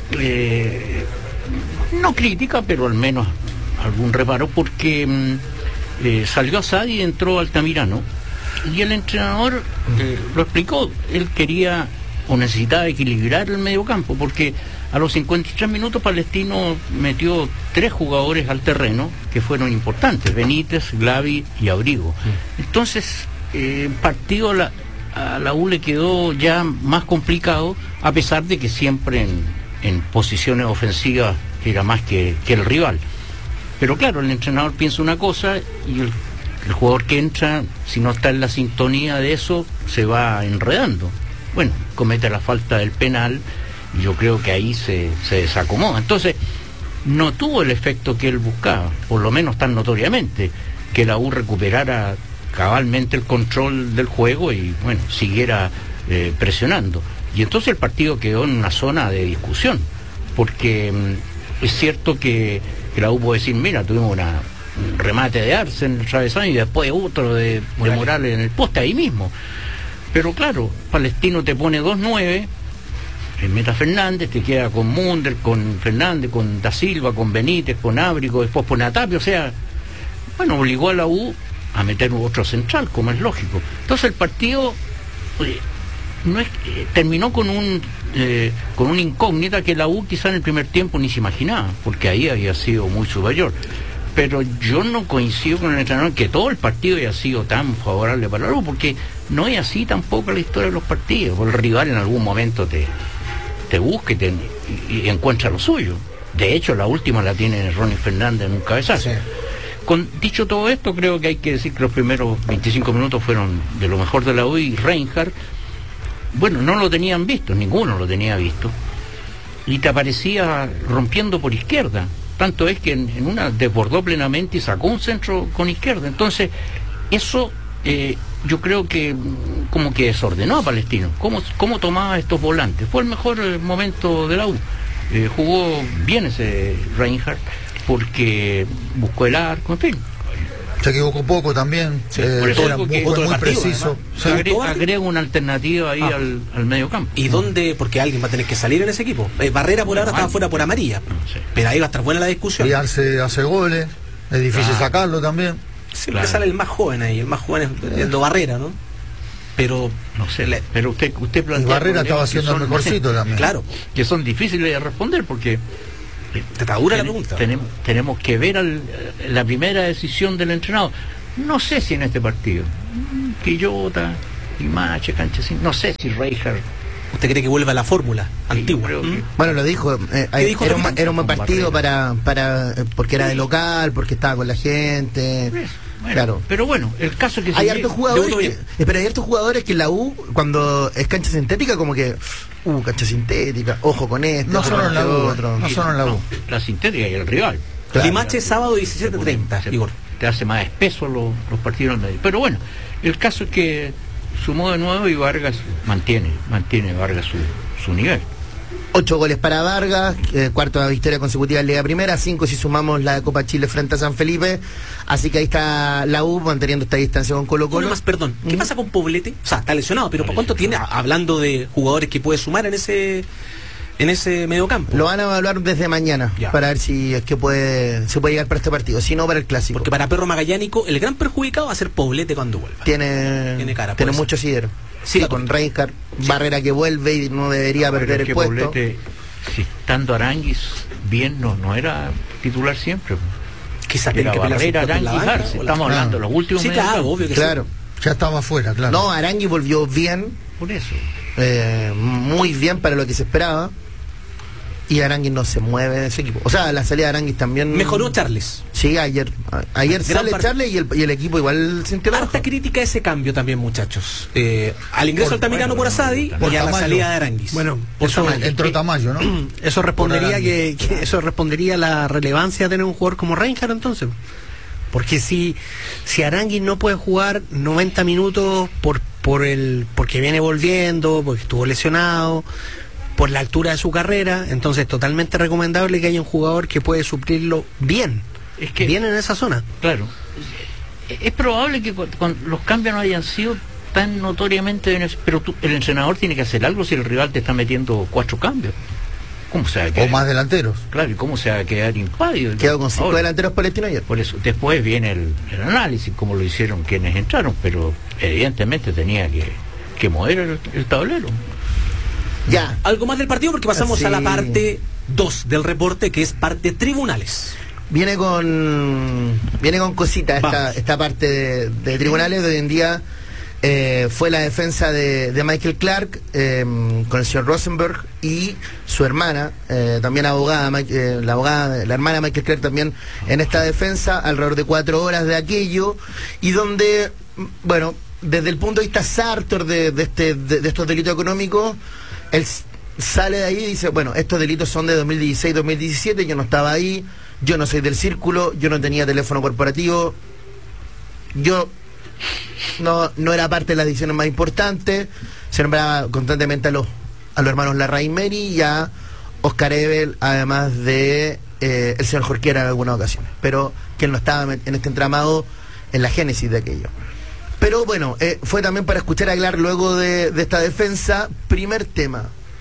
S3: no crítica, pero al menos algún reparo, porque salió Asad y entró Altamirano, y el entrenador lo explicó. Él quería o necesitaba equilibrar el mediocampo, porque a los 53 minutos Palestino metió 3 jugadores al terreno que fueron importantes: Benítez, Glavi y Abrigo. Entonces el partido a la U le quedó ya más complicado, a pesar de que siempre en posiciones ofensivas era más que el rival. Pero claro, el entrenador piensa una cosa y el jugador que entra, si no está en la sintonía de eso, se va enredando. Bueno, comete la falta del penal y yo creo que ahí se desacomoda. Entonces, no tuvo el efecto que él buscaba, por lo menos tan notoriamente, que la U recuperara cabalmente el control del juego y bueno, siguiera presionando. Y entonces el partido quedó en una zona de discusión, porque es cierto que la U puede decir, mira, tuvimos un remate de Arce en el travesaño y después otro de Morales en el poste ahí mismo. Pero claro, Palestino te pone 2-9, meta Fernández, te queda con Munder, con Fernández, con Da Silva, con Benítez, con Ábrigo, después pone a Tapio, o sea, bueno, obligó a la U a meter otro central, como es lógico. Entonces el partido terminó con una incógnita que la U quizá en el primer tiempo ni se imaginaba, porque ahí había sido muy superior. Pero yo no coincido con el entrenador que todo el partido haya sido tan favorable para la U, porque no es así tampoco la historia de los partidos. El rival en algún momento te busca y encuentra lo suyo. De hecho, la última la tiene Ronnie Fernández en un cabezazo. Sí. Dicho todo esto, creo que hay que decir que los primeros 25 minutos fueron de lo mejor de la U, y Reinhardt, bueno, no lo tenían visto, ninguno lo tenía visto, y te aparecía rompiendo por izquierda. Tanto es que en una desbordó plenamente y sacó un centro con izquierda. Entonces, eso yo creo que como que desordenó a Palestino. ¿Cómo tomaba estos volantes? Fue el mejor momento de la U. Jugó bien ese Reinhardt, porque buscó el arco, en fin.
S4: Se equivocó poco también,
S3: sí, era
S4: muy preciso.
S3: Agrega una alternativa ahí al medio campo.
S1: ¿Y dónde? Porque alguien va a tener que salir en ese equipo. Barrera por ahora estaba fuera por amarilla, pero ahí va a estar buena la discusión.
S4: Y hace goles. Es difícil sacarlo también.
S1: Siempre sale el más joven ahí, el más joven es el de Barrera, ¿no? Pero
S3: no sé, pero usted plantea
S4: Barrera estaba haciendo el mejorcito también.
S1: Claro,
S3: que son difíciles de responder porque
S1: te está dura la pregunta.
S3: Tenemos que ver la primera decisión del entrenador. No sé si en este partido Quillota, Limache, Canchesín, no sé si Reinhardt.
S1: ¿Usted cree que vuelva a la fórmula antigua?
S8: Bueno, lo dijo, era un buen partido para porque era de local, porque estaba con la gente.
S3: Bueno,
S8: claro.
S3: Pero bueno, el caso que
S8: hay hartos jugadores que en la U, cuando es cancha sintética, como que cancha sintética, ojo con esto.
S4: No solo en la U, no solo en la U.
S3: La sintética y el rival.
S1: Claro. Limache sábado 17:30, Igor.
S3: Te hace más espeso los partidos en medio. Pero bueno, el caso es que sumó de nuevo y Vargas mantiene Vargas su nivel.
S8: 8 goles para Vargas, cuarta victoria consecutiva en Liga Primera, 5 si sumamos la de Copa Chile frente a San Felipe, así que ahí está la U manteniendo esta distancia con Colo-Colo.
S1: Perdón, ¿qué pasa con Poblete? O sea, está lesionado, pero ¿por cuánto tiene? Hablando de jugadores que puede sumar en ese mediocampo.
S8: Lo van a evaluar desde mañana para ver si es que se puede llegar para este partido, si no para el clásico.
S1: Porque para Perro Magallánico el gran perjudicado va a ser Poblete cuando vuelva.
S8: Tiene mucho sidero. Sí, con Reinhardt, Barrera que vuelve y no debería perder el puesto.
S3: Poblete, si estando Aranguis bien, no era titular siempre.
S1: Quizá
S3: era Barrera, Aranguis, estamos hablando de los últimos
S1: meses. Claro, obvio que
S8: claro.
S4: Ya estaba afuera, claro.
S8: No, Aranguis volvió bien.
S3: Por eso.
S8: Muy bien para lo que se esperaba. Y Aranguis no se mueve de ese equipo. O sea, la salida de Aranguis también...
S1: Mejoró Charles.
S8: Sí, ayer sale Charles y el equipo igual sintió la
S1: harta crítica a ese cambio también, muchachos. Al ingreso Altamirano por Asadi y a la salida de Aranguis.
S2: Bueno,
S4: entró Tamayo, ¿no?
S2: Eso respondería eso respondería a la relevancia de tener un jugador como Reinhardt entonces. Porque si Aranguis no puede jugar 90 minutos porque viene volviendo, porque estuvo lesionado, por la altura de su carrera, entonces es totalmente recomendable que haya un jugador que puede suplirlo bien, bien en esa zona.
S3: Claro. Es probable que los cambios no hayan sido tan notoriamente, pero el entrenador tiene que hacer algo si el rival te está metiendo 4 cambios. ¿Cómo se va a quedar?
S4: O más delanteros.
S3: Claro, ¿y cómo se va a quedar impávido?
S8: Quedó con 5 delanteros palestinos ayer.
S3: Por eso, después viene el análisis, como lo hicieron quienes entraron, pero evidentemente tenía que mover el tablero.
S1: Ya, algo más del partido porque pasamos a la parte 2 del reporte, que es parte tribunales.
S8: Viene con cositas esta parte de tribunales. De hoy en día fue la defensa de Michael Clark con el señor Rosenberg y su hermana, también abogada, la hermana de Michael Clark también en esta defensa, alrededor de 4 horas de aquello, y donde, bueno, desde el punto de vista Sartor de estos delitos económicos, él sale de ahí y dice, bueno, estos delitos son de 2016-2017, yo no estaba ahí, yo no soy del círculo, yo no tenía teléfono corporativo, yo no era parte de las decisiones más importantes. Se nombraba constantemente a los hermanos Larraín Meri y a Oscar Ebel, además de el señor Jorquera en algunas ocasiones, pero que él no estaba en este entramado en la génesis de aquello. Pero bueno, fue también para escuchar a Clark luego de esta defensa. Primer tema,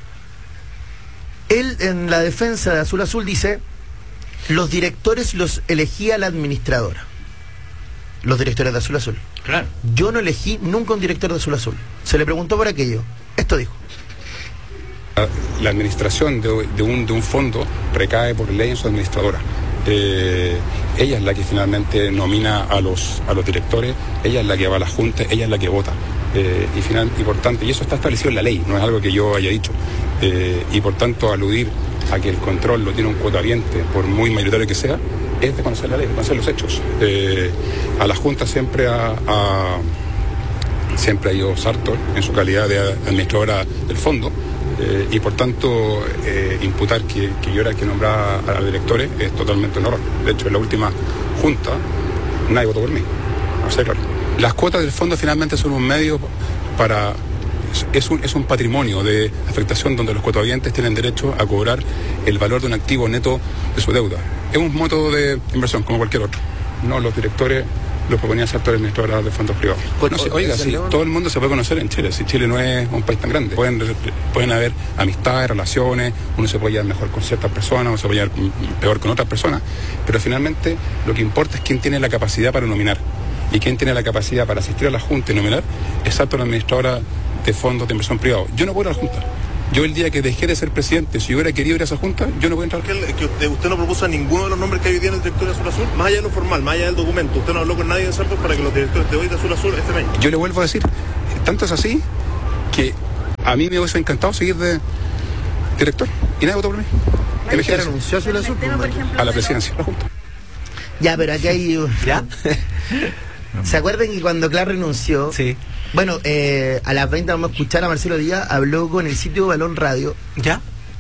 S8: él en la defensa de Azul Azul dice: los directores los elegía la administradora. Los directores de Azul Azul.
S3: Claro.
S8: Yo no elegí nunca un director de Azul Azul. Se le preguntó por aquello. Esto dijo:
S10: la administración de un fondo recae por ley en su administradora. Ella es la que finalmente nomina a los directores, ella es la que va a la junta, ella es la que vota. Y por tanto, y eso está establecido en la ley, no es algo que yo haya dicho. Y por tanto, aludir a que el control lo tiene un cuotaviente, por muy mayoritario que sea, es de conocer la ley, de conocer los hechos. A la junta siempre ha ido Sartor en su calidad de administradora del fondo. Y por tanto imputar que yo era el que nombraba a los directores es totalmente un error. De hecho, en la última junta nadie votó por mí. O sea, claro, las cuotas del fondo finalmente son un medio para... Es un patrimonio de afectación donde los cuotavientes tienen derecho a cobrar el valor de un activo neto de su deuda. Es un método de inversión como cualquier otro. No, los directores lo proponía ciertos administradores de fondos privados. No sé, oiga, si todo el mundo se puede conocer en Chile, si Chile no es un país tan grande, pueden haber amistades, relaciones, uno se puede llevar mejor con ciertas personas, uno se puede llevar peor con otras personas, pero finalmente lo que importa es quién tiene la capacidad para nominar, y quién tiene la capacidad para asistir a la Junta y nominar, exacto, la administradora de fondos de inversión privados. Yo no puedo ir a la Junta. Yo el día que dejé de ser presidente, si yo hubiera querido ir a esa junta, yo no voy a entrar.
S11: Que usted no propuso a ninguno de los nombres que hay hoy día en el directorio de Azul Azul, más allá de lo formal, más allá del documento. Usted no habló con nadie de Santos para que los directores de hoy de Azul Azul estén ahí.
S10: Yo le vuelvo a decir, tanto es así que a mí me hubiese encantado seguir de director y nadie votó por mí.
S8: ¿Quién renunció a Azul Azul?
S10: A la presidencia, a la junta.
S8: Ya, pero aquí hay...
S2: ¿Ya?
S8: ¿Se acuerdan que cuando Clark renunció?
S2: Sí.
S8: Bueno, a las 20 vamos a escuchar a Marcelo Díaz, habló con el sitio Balón Radio.
S2: ¿Ya?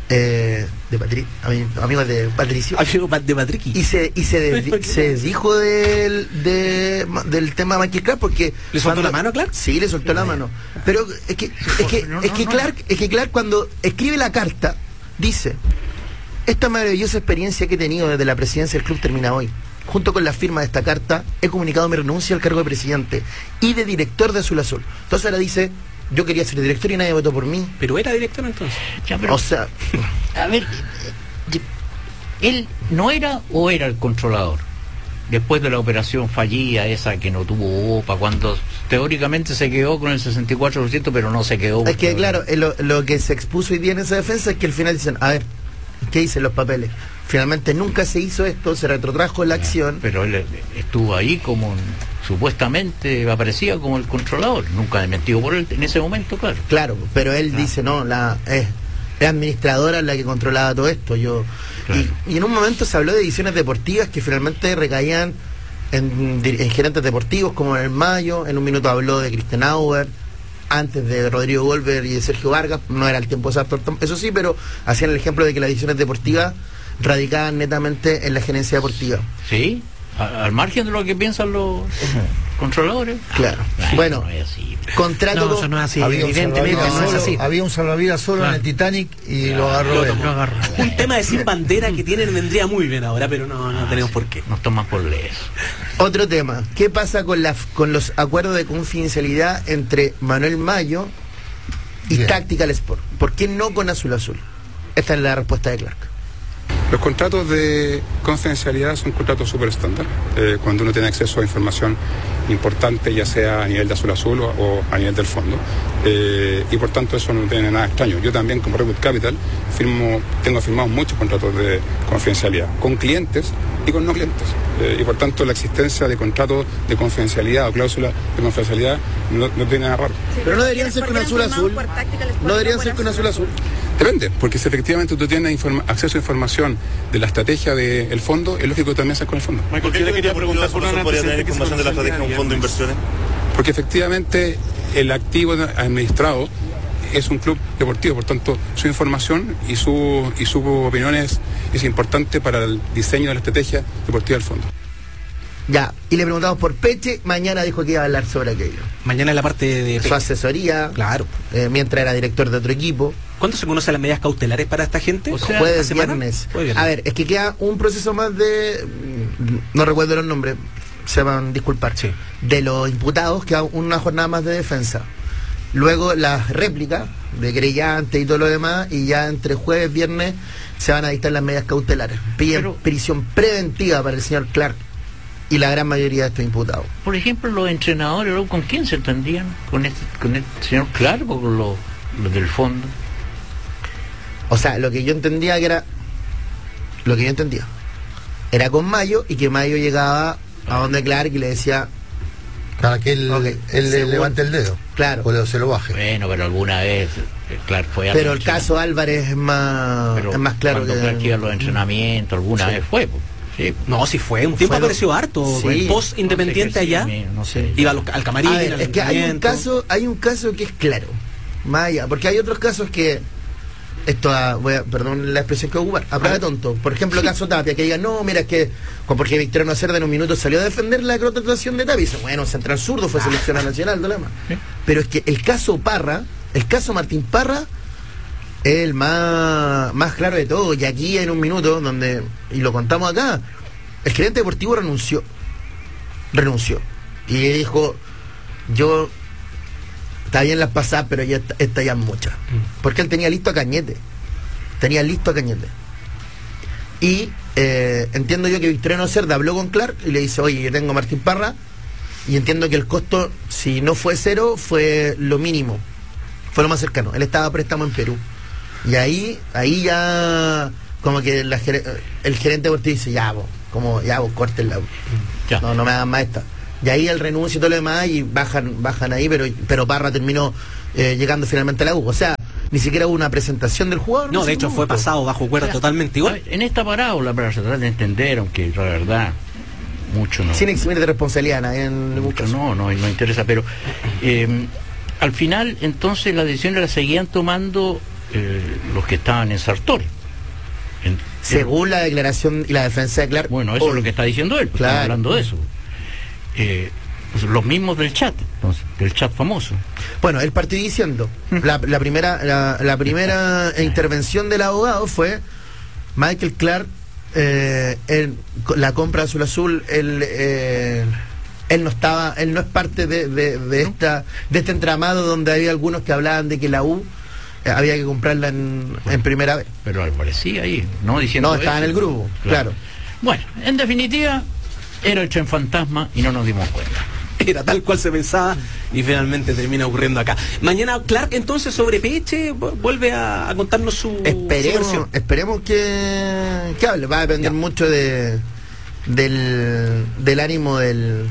S8: Amigos de Patricio.
S2: Amigo de Patricky.
S8: Y se dijo del tema de Michael Clark porque...
S2: ¿Le soltó la mano a Clark?
S8: Sí, le soltó la mano. Pero es que Clark cuando escribe la carta, dice: esta maravillosa experiencia que he tenido desde la presidencia del club termina hoy. Junto con la firma de esta carta, he comunicado mi renuncia al cargo de presidente y de director de Azul Azul. Entonces ahora dice, yo quería ser director y nadie votó por mí.
S2: Pero era director entonces.
S3: Ya, pero,
S8: o sea...
S3: A ver, ¿él no era o era el controlador? Después de la operación fallida, esa que no tuvo OPA, cuando teóricamente se quedó con el 64%, pero no se quedó.
S8: Es que claro, lo que se expuso hoy día en esa defensa es que al final dicen, a ver, ¿qué dicen los papeles? Finalmente nunca se hizo esto, se retrotrajo la acción.
S3: Pero él estuvo ahí como supuestamente aparecía como el controlador, nunca desmentido por él en ese momento, claro.
S8: Claro, pero él dice, no, la administradora la que controlaba todo esto. Claro. Y en un momento se habló de ediciones deportivas que finalmente recaían en gerentes deportivos como en el Mayo. En un minuto habló de Christian Auer, antes de Rodrigo Golver y de Sergio Vargas. No era el tiempo exacto, eso sí, pero hacían el ejemplo de que las ediciones deportivas radicaban netamente en la gerencia deportiva.
S3: Sí, al margen de lo que piensan los controladores.
S8: Claro. Bueno,
S3: no es así.
S8: Contrato
S2: no, eso no es así.
S4: Evidentemente
S2: no es así.
S4: Había un salvavidas solo en el Titanic y lo agarró él.
S1: Un tema de sin bandera que tienen vendría muy bien ahora, pero no tenemos por qué.
S3: Nos toman por leyes.
S8: Otro tema, ¿qué pasa con los acuerdos de confidencialidad entre Manuel Mayo y Tactical Sport? ¿Por qué no con Azul Azul? Esta es la respuesta de Clark.
S10: Los contratos de confidencialidad son contratos súper estándar, cuando uno tiene acceso a información importante, ya sea a nivel de Azul Azul o a nivel del fondo, y por tanto eso no tiene nada extraño. Yo también como Redwood Capital tengo firmados muchos contratos de confidencialidad con clientes y con no clientes, y por tanto la existencia de contratos de confidencialidad o cláusulas de confidencialidad no tiene nada raro.
S8: Pero no deberían ser con Azul Azul. No deberían ser con Azul Azul.
S10: Depende, porque si efectivamente tú tienes acceso a información de la estrategia del fondo, es lógico que también seas con el fondo.
S11: Michael, ¿qué le quería preguntar por una podría tener información de la estrategia de un fondo de inversiones?
S10: Porque efectivamente el activo administrado es un club deportivo, por tanto su información y su opinión es importante para el diseño de la estrategia deportiva del fondo.
S8: Ya, y le preguntamos por Peche, mañana dijo que iba a hablar sobre aquello.
S1: Mañana en la parte de
S8: su asesoría,
S1: claro,
S8: mientras era director de otro equipo.
S1: ¿Cuándo se conocen las medidas cautelares para esta gente?
S8: O sea, jueves, viernes. A ver, es que queda un proceso más de... No recuerdo los nombres, se van a disculpar.
S1: Sí.
S8: De los imputados, queda una jornada más de defensa. Luego las réplicas de querellantes y todo lo demás, y ya entre jueves y viernes se van a dictar las medidas cautelares. Piden prisión preventiva para el señor Clark y la gran mayoría de estos imputados.
S3: Por ejemplo, los entrenadores, ¿con quién se entendían? ¿Con el señor Clark o con los del fondo?
S8: O sea, lo que yo entendía era con Mayo, y que Mayo llegaba a donde Clark y le decía
S4: para que él le levante el dedo,
S8: claro,
S4: o se lo baje.
S3: Bueno, pero alguna vez Clark fue.
S8: Pero el caso Álvarez es más claro.
S3: Cuando Clark iba a los entrenamientos, alguna vez fue. Sí.
S1: No, sí fue. Un tiempo apareció harto.
S8: Sí.
S1: El post independiente allá.
S3: No sé.
S1: Iba al camarín.
S8: A ver, es que hay un caso que es claro. Más allá, porque hay otros casos que perdón la expresión que voy a ocupar, a prueba de tonto. Por ejemplo, el caso Tapia, que digan, no, mira, es que porque Victoriano Cerda en un minuto salió a defender la contratación de Tapia. Y dice, bueno, central zurdo, fue seleccionado nacional, no más. Pero es que el caso Martín Parra es el más claro de todo. Y aquí en un minuto, y lo contamos acá, el gerente deportivo renunció. Y dijo, yo está bien las pasadas, pero ya esta ya es mucha. Porque él tenía listo a Cañete. Y entiendo yo que Victoriano Cerda habló con Clark y le dice, oye, yo tengo a Martín Parra, y entiendo que el costo, si no fue 0, fue lo mínimo, fue lo más cercano. Él estaba a préstamo en Perú. Y ahí ya como que el gerente deportivo dice, ya vos, córtenla. No me hagan más esta. Y ahí él renuncia y todo lo demás y bajan ahí, pero Parra terminó llegando finalmente a la U. O sea, ni siquiera hubo una presentación del jugador.
S1: No, de hecho fue pasado bajo cuerda totalmente igual.
S3: En esta parábola, para tratar de entender, aunque la verdad, mucho no.
S8: Sin eximir de responsabilidad,
S3: no interesa, pero al final, entonces, las decisiones las seguían tomando los que estaban en Sartori.
S8: Según la declaración y la defensa de Clark.
S3: Bueno, eso es lo que está diciendo él, pues claro. Estamos hablando de eso. Pues los mismos del chat, entonces, del chat famoso.
S8: Bueno, él partió diciendo, la primera intervención del abogado fue Michael Clark, la compra de Azul, él no es parte de este entramado donde había algunos que hablaban de que la U había que comprarla en primera vez.
S3: Pero aparecía ahí, ¿no? Diciendo
S8: no, estaba en el grupo, claro.
S3: Bueno, en definitiva, era el tren fantasma y no nos dimos cuenta.
S1: Era tal cual se pensaba y finalmente termina ocurriendo acá. Mañana Clark entonces sobre Peche vuelve a contarnos su
S8: esperemos que hable. Va a depender mucho del ánimo del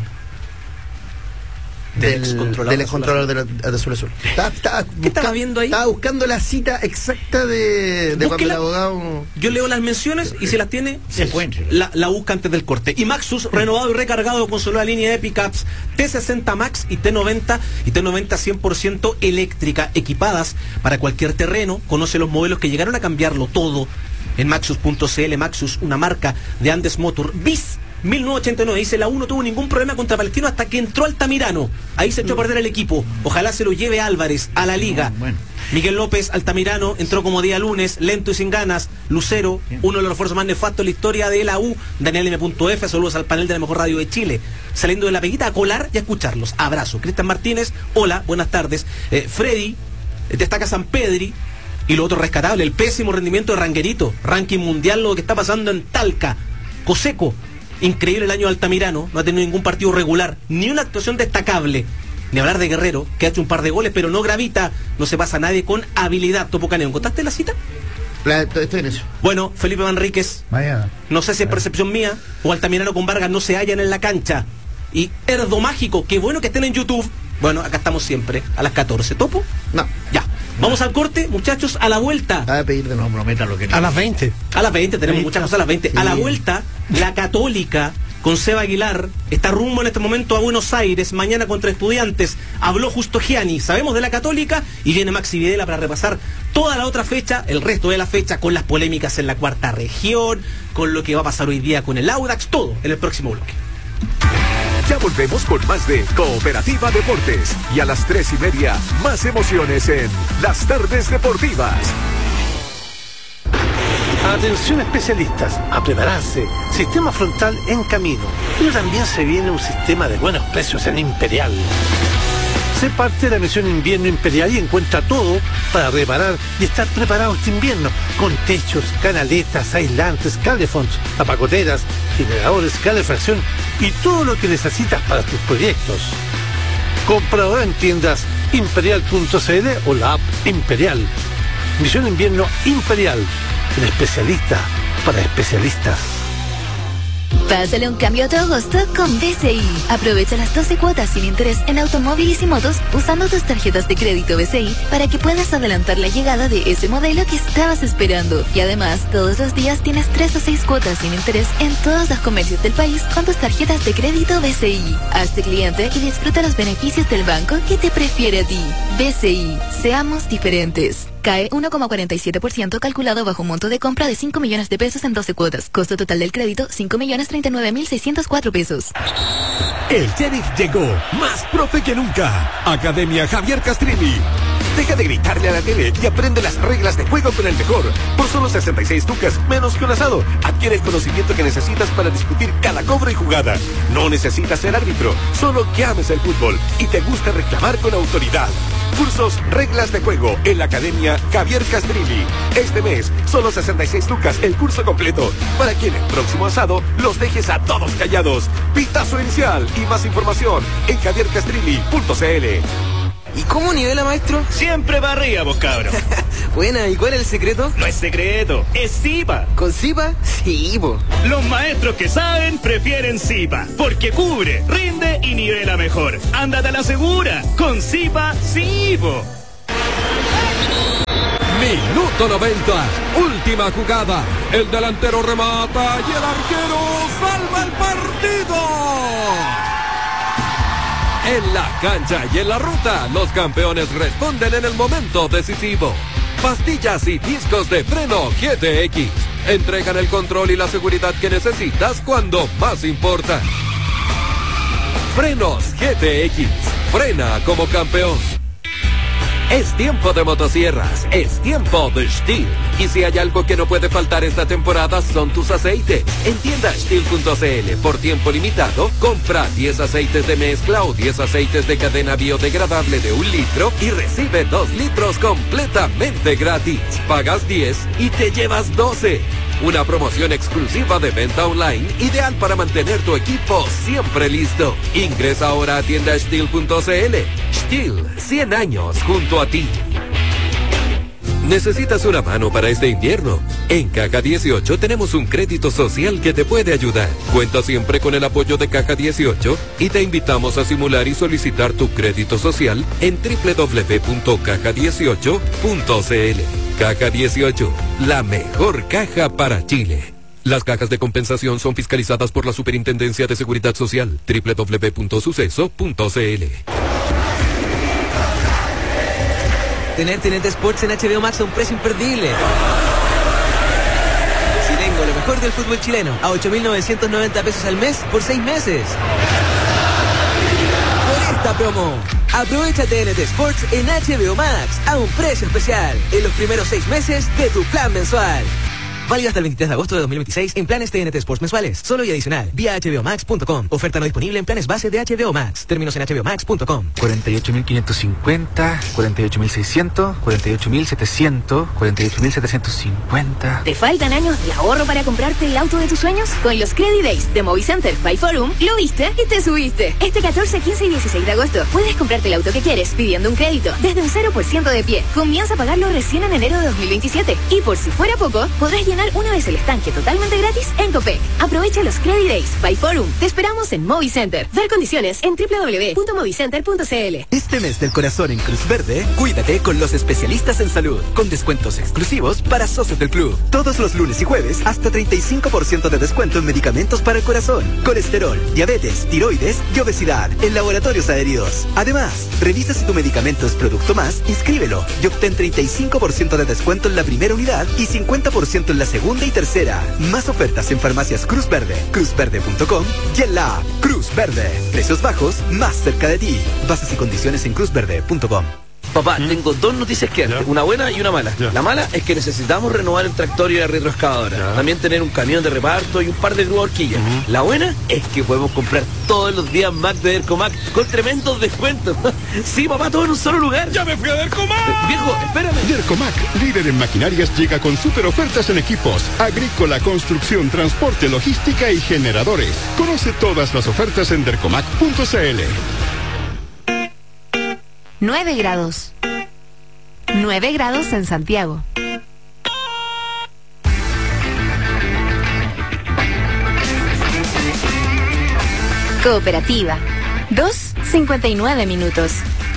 S8: excontrolador de Azul Azul.
S1: ¿Qué estaba viendo ahí?
S8: Estaba buscando la cita exacta de cuando el abogado.
S1: Yo leo las menciones y si las tiene, la busca antes del corte. Y Maxus, renovado y recargado con su nueva línea de pickups T60 Max y T90 100% eléctrica, equipadas para cualquier terreno. Conoce los modelos que llegaron a cambiarlo todo en Maxus.cl. Maxus, una marca de Andes Motor. Bis 1989, dice, la U no tuvo ningún problema contra Palestino hasta que entró Altamirano. Ahí se echó a perder el equipo. Ojalá se lo lleve Álvarez a la liga. Bueno. Miguel López, Altamirano, entró como día lunes, lento y sin ganas. Lucero, uno de los refuerzos más nefastos de la historia de la U. Daniel M.F, saludos al panel de la mejor radio de Chile. Saliendo de la peguita a colar y a escucharlos. Abrazo. Cristian Martínez, hola, buenas tardes. Freddy, destaca San Pedri. Y lo otro rescatable, el pésimo rendimiento de Ranguerito. Ranking mundial, lo que está pasando en Talca. Coseco, increíble el año de Altamirano, no ha tenido ningún partido regular, ni una actuación destacable. Ni hablar de Guerrero, que ha hecho un par de goles, pero no gravita, no se pasa a nadie con habilidad. Topo Caneo, ¿encontraste la cita?
S8: Estoy en eso.
S1: Bueno, Felipe Manríquez, no sé si es percepción mía, o Altamirano con Vargas no se hallan en la cancha. Y Erdo Mágico, qué bueno que estén en YouTube. Bueno, acá estamos siempre, a las 14. ¿Topo?
S8: No.
S1: Ya. Vamos al corte, muchachos, a la vuelta.
S8: A pedir de nuevo,
S2: prometan lo que no. A las 20.
S1: A las 20, tenemos muchas cosas a las 20. Sí. A la vuelta, la Católica, con Seba Aguilar, está rumbo en este momento a Buenos Aires, mañana contra Estudiantes. Habló Justo Gianni, sabemos de la Católica, y viene Maxi Videla para repasar toda la otra fecha, el resto de la fecha, con las polémicas en la cuarta región, con lo que va a pasar hoy día con el Audax, todo en el próximo bloque.
S12: Ya volvemos con más de Cooperativa Deportes. Y a las 3:30, más emociones en Las Tardes Deportivas.
S13: Atención especialistas, a prepararse. Sistema frontal en camino. Pero también se viene un sistema de buenos precios en Imperial. Sé parte de la misión Invierno Imperial y encuentra todo para reparar y estar preparado este invierno, con techos, canaletas, aislantes, calefonds, tapacoteras, generadores, calefacción y todo lo que necesitas para tus proyectos. Compra ahora en tiendas imperial.cl o la app Imperial. Misión Invierno Imperial, el especialista para especialistas.
S14: Pásale un cambio a tu agosto con BCI. Aprovecha las 12 cuotas sin interés en automóviles y motos usando tus tarjetas de crédito BCI para que puedas adelantar la llegada de ese modelo que estabas esperando. Y además, todos los días tienes 3 o 6 cuotas sin interés en todos los comercios del país con tus tarjetas de crédito BCI. Hazte cliente y disfruta los beneficios del banco que te prefiere a ti. BCI, seamos diferentes. Cae 1,47% calculado bajo un monto de compra de 5 millones de pesos en 12 cuotas. Costo total del crédito, 5.039.604 pesos.
S12: El sheriff llegó, más profe que nunca. Academia Javier Castrilli. Deja de gritarle a la tele y aprende las reglas de juego con el mejor. Por solo 66 lucas, menos que un asado. Adquiere el conocimiento que necesitas para discutir cada cobro y jugada. No necesitas ser árbitro, solo que ames el fútbol y te gusta reclamar con autoridad. Cursos Reglas de Juego en la Academia Javier Castrilli. Este mes, solo 66 lucas el curso completo, para que en el próximo asado los dejes a todos callados. Pitazo inicial y más información en javiercastrilli.cl.
S15: ¿Y cómo nivela, maestro?
S16: Siempre para arriba, vos cabro.
S15: Buena, ¿y cuál es el secreto?
S16: No es secreto, es Zipa.
S15: ¿Con Zipa? Sí, po.
S16: Los maestros que saben prefieren Zipa, porque cubre, rinde y nivela mejor. Ándate a la segura, con Zipa, sí, po.
S17: Minuto 90, última jugada. El delantero remata y el arquero salva el partido. En la cancha y en la ruta, los campeones responden en el momento decisivo. Pastillas y discos de freno GTX entregan el control y la seguridad que necesitas cuando más importa. Frenos GTX, frena como campeón. Es tiempo de motosierras, es tiempo de Stihl. Y si hay algo que no puede faltar esta temporada son tus aceites. En tienda Stihl.cl, por tiempo limitado, compra 10 aceites de mezcla o 10 aceites de cadena biodegradable de 1 litro y recibe 2 litros completamente gratis. Pagas 10 y te llevas 12. Una promoción exclusiva de venta online, ideal para mantener tu equipo siempre listo. Ingresa ahora a tienda Stihl.cl. Stihl, 100 años junto a ti. ¿Necesitas una mano para este invierno? En Caja 18 tenemos un crédito social que te puede ayudar. Cuenta siempre con el apoyo de Caja 18 y te invitamos a simular y solicitar tu crédito social en www.caja18.cl. Caja 18, la mejor caja para Chile. Las cajas de compensación son fiscalizadas por la Superintendencia de Seguridad Social. www.suceso.cl.
S15: Tener TNT Sports en HBO Max a un precio imperdible. Si tengo lo mejor del fútbol chileno a 8.990 pesos al mes por 6 meses. Por esta promo, aprovecha TNT Sports en HBO Max a un precio especial en los primeros 6 meses de tu plan mensual. Válido hasta el 23 de agosto de 2026 en planes TNT Sports mensuales. Solo y adicional. Vía hbomax.com. Oferta no disponible en planes base de HBO Max. Términos en hbomax.com.
S18: 48.550, 48.600, 48.700, 48.750.
S14: ¿Te faltan años de ahorro para comprarte el auto de tus sueños? Con los Credit Days de Movicenter by Forum, lo viste y te subiste. Este 14, 15 y 16 de agosto puedes comprarte el auto que quieres pidiendo un crédito desde un 0% de pie. Comienza a pagarlo recién en enero de 2027. Y por si fuera poco, podrás llenar una vez el estanque totalmente gratis en Copec. Aprovecha los Credit Days by Forum. Te esperamos en Movicenter. Ver condiciones en www.movicenter.cl.
S19: Este mes del corazón en Cruz Verde, cuídate con los especialistas en salud, con descuentos exclusivos para socios del club. Todos los lunes y jueves, hasta 35% de descuento en medicamentos para el corazón, colesterol, diabetes, tiroides y obesidad en laboratorios adheridos. Además, revisa si tu medicamento es producto más, inscríbelo y obtén 35% de descuento en la primera unidad y 50% en la segunda y tercera. Más ofertas en farmacias Cruz Verde, cruzverde.com y en la app Cruz Verde. Precios bajos más cerca de ti. Bases y condiciones en cruzverde.com.
S20: Papá, tengo 2 noticias que darte, una buena y una mala. La mala es que necesitamos renovar el tractor y la retroexcavadora. También tener un camión de reparto y un par de grúas horquillas. La buena es que podemos comprar todos los días Mac de Dercomac con tremendos descuentos. Sí, papá, todo en un solo lugar. ¡Ya me fui a Dercomac! Viejo, espérame.
S21: Dercomac, líder en maquinarias, llega con super ofertas en equipos, agrícola, construcción, transporte, logística y generadores. Conoce todas las ofertas en dercomac.cl.
S14: 9 grados. 9 grados en Santiago. Cooperativa. 2:59 minutos.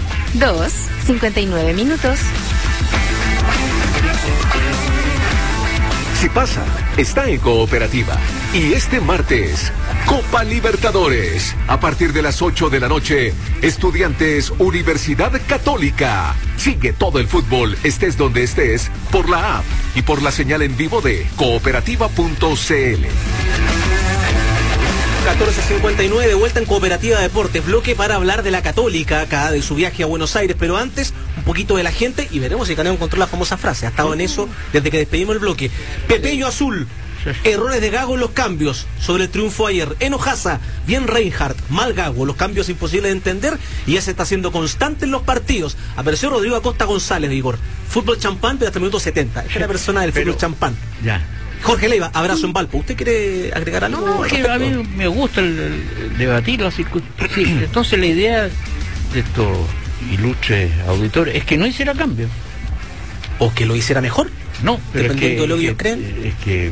S14: 2:59 minutos.
S12: Si pasa, está en Cooperativa. Y este martes, Copa Libertadores. A partir de las 8 de la noche, Estudiantes Universidad Católica. Sigue todo el fútbol, estés donde estés, por la app y por la señal en vivo de cooperativa.cl.
S1: 14:59, de vuelta en Cooperativa Deportes, bloque para hablar de la Católica acá, de su viaje a Buenos Aires, pero antes un poquito de la gente y veremos si Caneo encontró la famosa frase. Ha estado en eso desde que despedimos el bloque. Pepeño Azul, errores de Gago en los cambios sobre el triunfo ayer. Enojaza, bien Reinhardt, mal Gago, los cambios imposibles de entender y ya se está haciendo constante en los partidos. Apareció Rodrigo Acosta González, Igor. Fútbol champán, pero hasta el minuto 70. Esta es la persona del fútbol champán.
S3: Ya.
S1: Jorge Leiva, abrazo en Valpo. ¿Usted quiere agregar algo?
S3: No, es que a mí me gusta el debatir las circunstancias. Sí, entonces la idea de estos ilustres auditores es que no hiciera cambio.
S1: ¿O que lo hiciera mejor?
S3: No, pero
S1: dependiendo de lo que ellos creen.
S3: Es que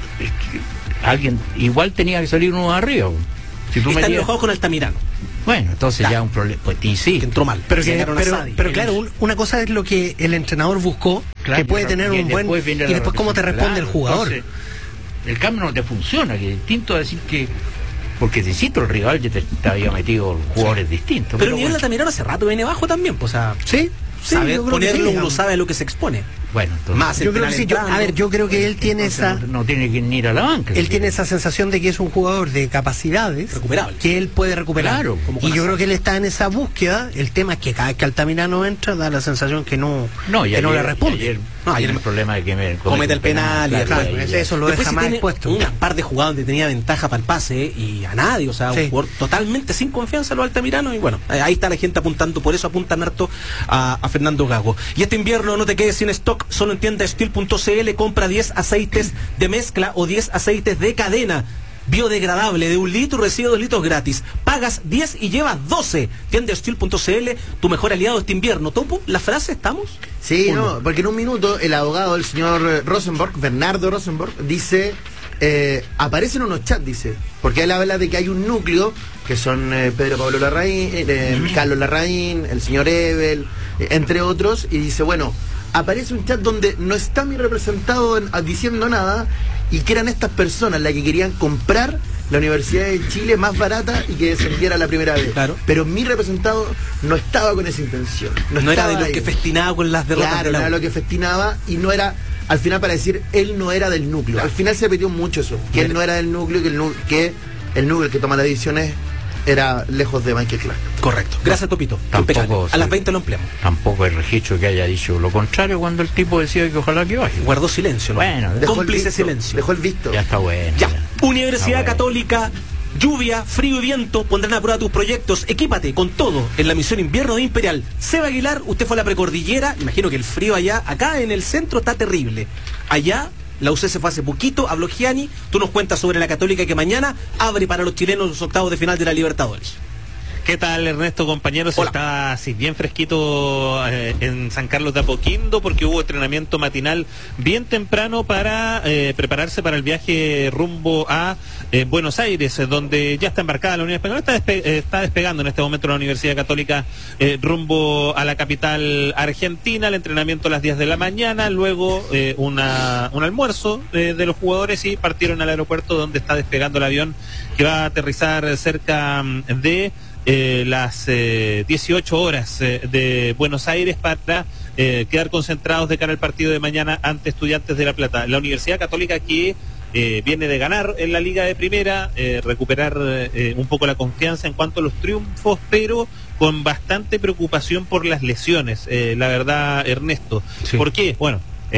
S3: alguien igual tenía que salir uno arriba.
S1: Si tú están enojados con Altamirano.
S3: Bueno, entonces ya un problema, pues sí,
S1: que entró mal.
S2: Pero claro, una cosa es lo que el entrenador buscó, claro, que puede tener un buen, y después cómo te responde el jugador.
S3: Entonces, el cambio no te funciona, que es distinto a decir que, porque te insisto, el rival ya te había metido jugadores distintos.
S1: Pero el nivel de Altamirano hace rato viene bajo también, pues, o sea, sí, sabe ponerlo, uno sabe a lo que se expone.
S3: Bueno, entonces,
S1: más
S2: yo creo que él tiene esa...
S3: No tiene que ir a la banca.
S2: Él tiene esa sensación de que es un jugador de capacidades
S1: recuperable,
S2: que él puede recuperar.
S3: Claro,
S2: y yo creo que él está en esa búsqueda. El tema es que cada vez que Altamirano entra da la sensación que no le responde.
S3: Ayer el problema de que
S1: comete el penal y
S2: claro, eso lo deja más expuesto.
S1: Un par de jugadas donde tenía ventaja para el pase y a nadie, o sea, un jugador totalmente sin confianza los Altamirano, y bueno, ahí está la gente apuntando, por eso apuntan harto a Fernando Gago. Y este invierno no te quedes sin stock, solo en tienda Steel.cl, compra 10 aceites de mezcla o 10 aceites de cadena biodegradable de 1 litro, recibe 2 litros gratis. Pagas 10 y llevas 12. Tienda Steel.cl, tu mejor aliado este invierno. ¿Topo la frase? ¿Estamos?
S8: Sí, no, porque en un minuto el abogado, el señor Rosenborg, Bernardo Rosenborg, dice, aparecen unos chats, dice, porque él habla de que hay un núcleo, que son Pedro Pablo Larraín, Carlos Larraín, el señor Ebel, entre otros, y dice, bueno, aparece un chat donde no está mi representado diciendo nada, y que eran estas personas las que querían comprar la Universidad de Chile más barata y que descendiera la primera vez.
S1: Claro.
S8: Pero mi representado no estaba con esa intención.
S1: No era de los que festinaba con las derrotas.
S8: Claro, no era lo que festinaba, y no era, al final, para decir, él no era del núcleo. Claro. Al final se repitió mucho eso, que él no era del núcleo, que el núcleo que toma las decisiones era lejos de Michael Clark.
S1: Correcto. Gracias, Topito.
S3: Tampoco,
S1: a las 20 lo empleamos.
S3: Tampoco hay registro que haya dicho lo contrario cuando el tipo decía que ojalá que baje.
S1: Guardó silencio, ¿no?
S3: Bueno,
S1: cómplice silencio.
S8: Dejó el visto.
S3: Ya está bueno.
S1: Ya. Universidad Católica, lluvia, frío y viento pondrán a prueba tus proyectos. Equípate con todo en la misión invierno de Imperial. Seba Aguilar, usted fue a la precordillera. Imagino que el frío allá, acá en el centro está terrible. Allá la UC se fue hace poquito, habló Gianni. Tú nos cuentas sobre la Católica que mañana abre para los chilenos los octavos de final de la Libertadores.
S5: ¿Qué tal, Ernesto, compañeros?
S1: Hola.
S5: Está así bien fresquito en San Carlos de Apoquindo, porque hubo entrenamiento matinal bien temprano para prepararse para el viaje rumbo a Buenos Aires, donde ya está embarcada la Unión Española. Está despegando en este momento la Universidad Católica rumbo a la capital argentina. El entrenamiento a las 10 de la mañana, luego un almuerzo de los jugadores, y partieron al aeropuerto donde está despegando el avión que va a aterrizar cerca de las 18 horas de Buenos Aires para quedar concentrados de cara al partido de mañana ante Estudiantes de La Plata. La Universidad Católica que viene de ganar en la Liga de Primera, recuperar un poco la confianza en cuanto a los triunfos, pero con bastante preocupación por las lesiones, la verdad, Ernesto.
S1: Sí.
S5: ¿Por qué? Bueno,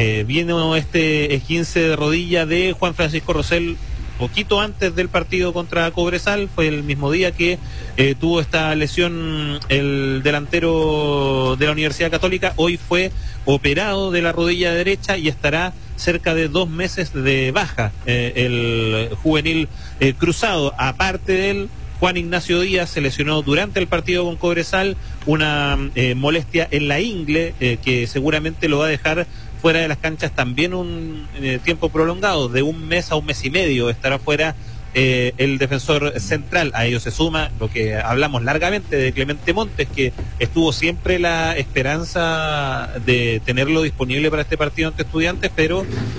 S5: vino este esguince de rodilla de Juan Francisco Rosell poquito antes del partido contra Cobresal. Fue el mismo día que tuvo esta lesión el delantero de la Universidad Católica. Hoy fue operado de la rodilla derecha y estará cerca de 2 meses de baja el juvenil cruzado. Aparte de él, Juan Ignacio Díaz se lesionó durante el partido con Cobresal, una molestia en la ingle que seguramente lo va a dejar fuera de las canchas también un tiempo prolongado, de 1 mes a 1 mes y medio estará fuera el defensor central. A ello se suma lo que hablamos largamente de Clemente Montes, que estuvo siempre la esperanza de tenerlo disponible para este partido ante Estudiantes, pero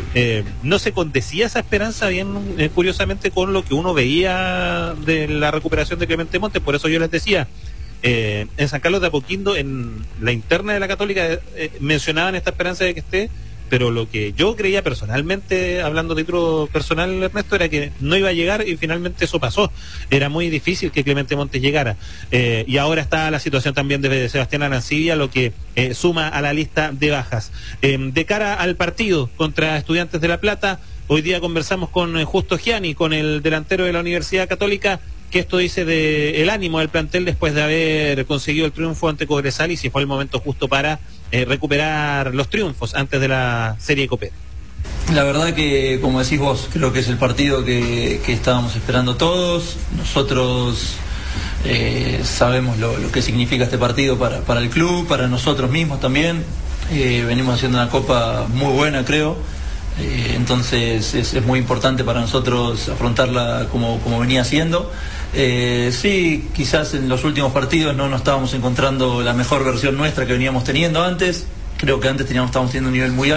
S5: no se condecía esa esperanza bien curiosamente con lo que uno veía de la recuperación de Clemente Montes. Por eso yo les decía, en San Carlos de Apoquindo, en la interna de la Católica, mencionaban esta esperanza de que esté,
S6: pero lo que yo creía personalmente, hablando de título personal, Ernesto, era que no iba a llegar y finalmente eso pasó. Era muy difícil que Clemente Montes llegara. Y ahora está la situación también de Sebastián Arancibia, lo que suma a la lista de bajas. De cara al partido contra Estudiantes de La Plata, hoy día conversamos con Justo Gianni, con el delantero de la Universidad Católica, que esto dice de el ánimo del plantel después de haber conseguido el triunfo ante Cobresal y si fue el momento justo para recuperar los triunfos antes de la serie Copera.
S22: La verdad que, como decís vos, creo que es el partido que estábamos esperando todos. Nosotros sabemos lo que significa este partido para el club, para nosotros mismos también. Venimos haciendo una copa muy buena, creo. Entonces es muy importante para nosotros afrontarla como venía siendo. Sí, quizás en los últimos partidos no nos estábamos encontrando la mejor versión nuestra que veníamos teniendo antes. Creo que antes estábamos teniendo un nivel muy alto.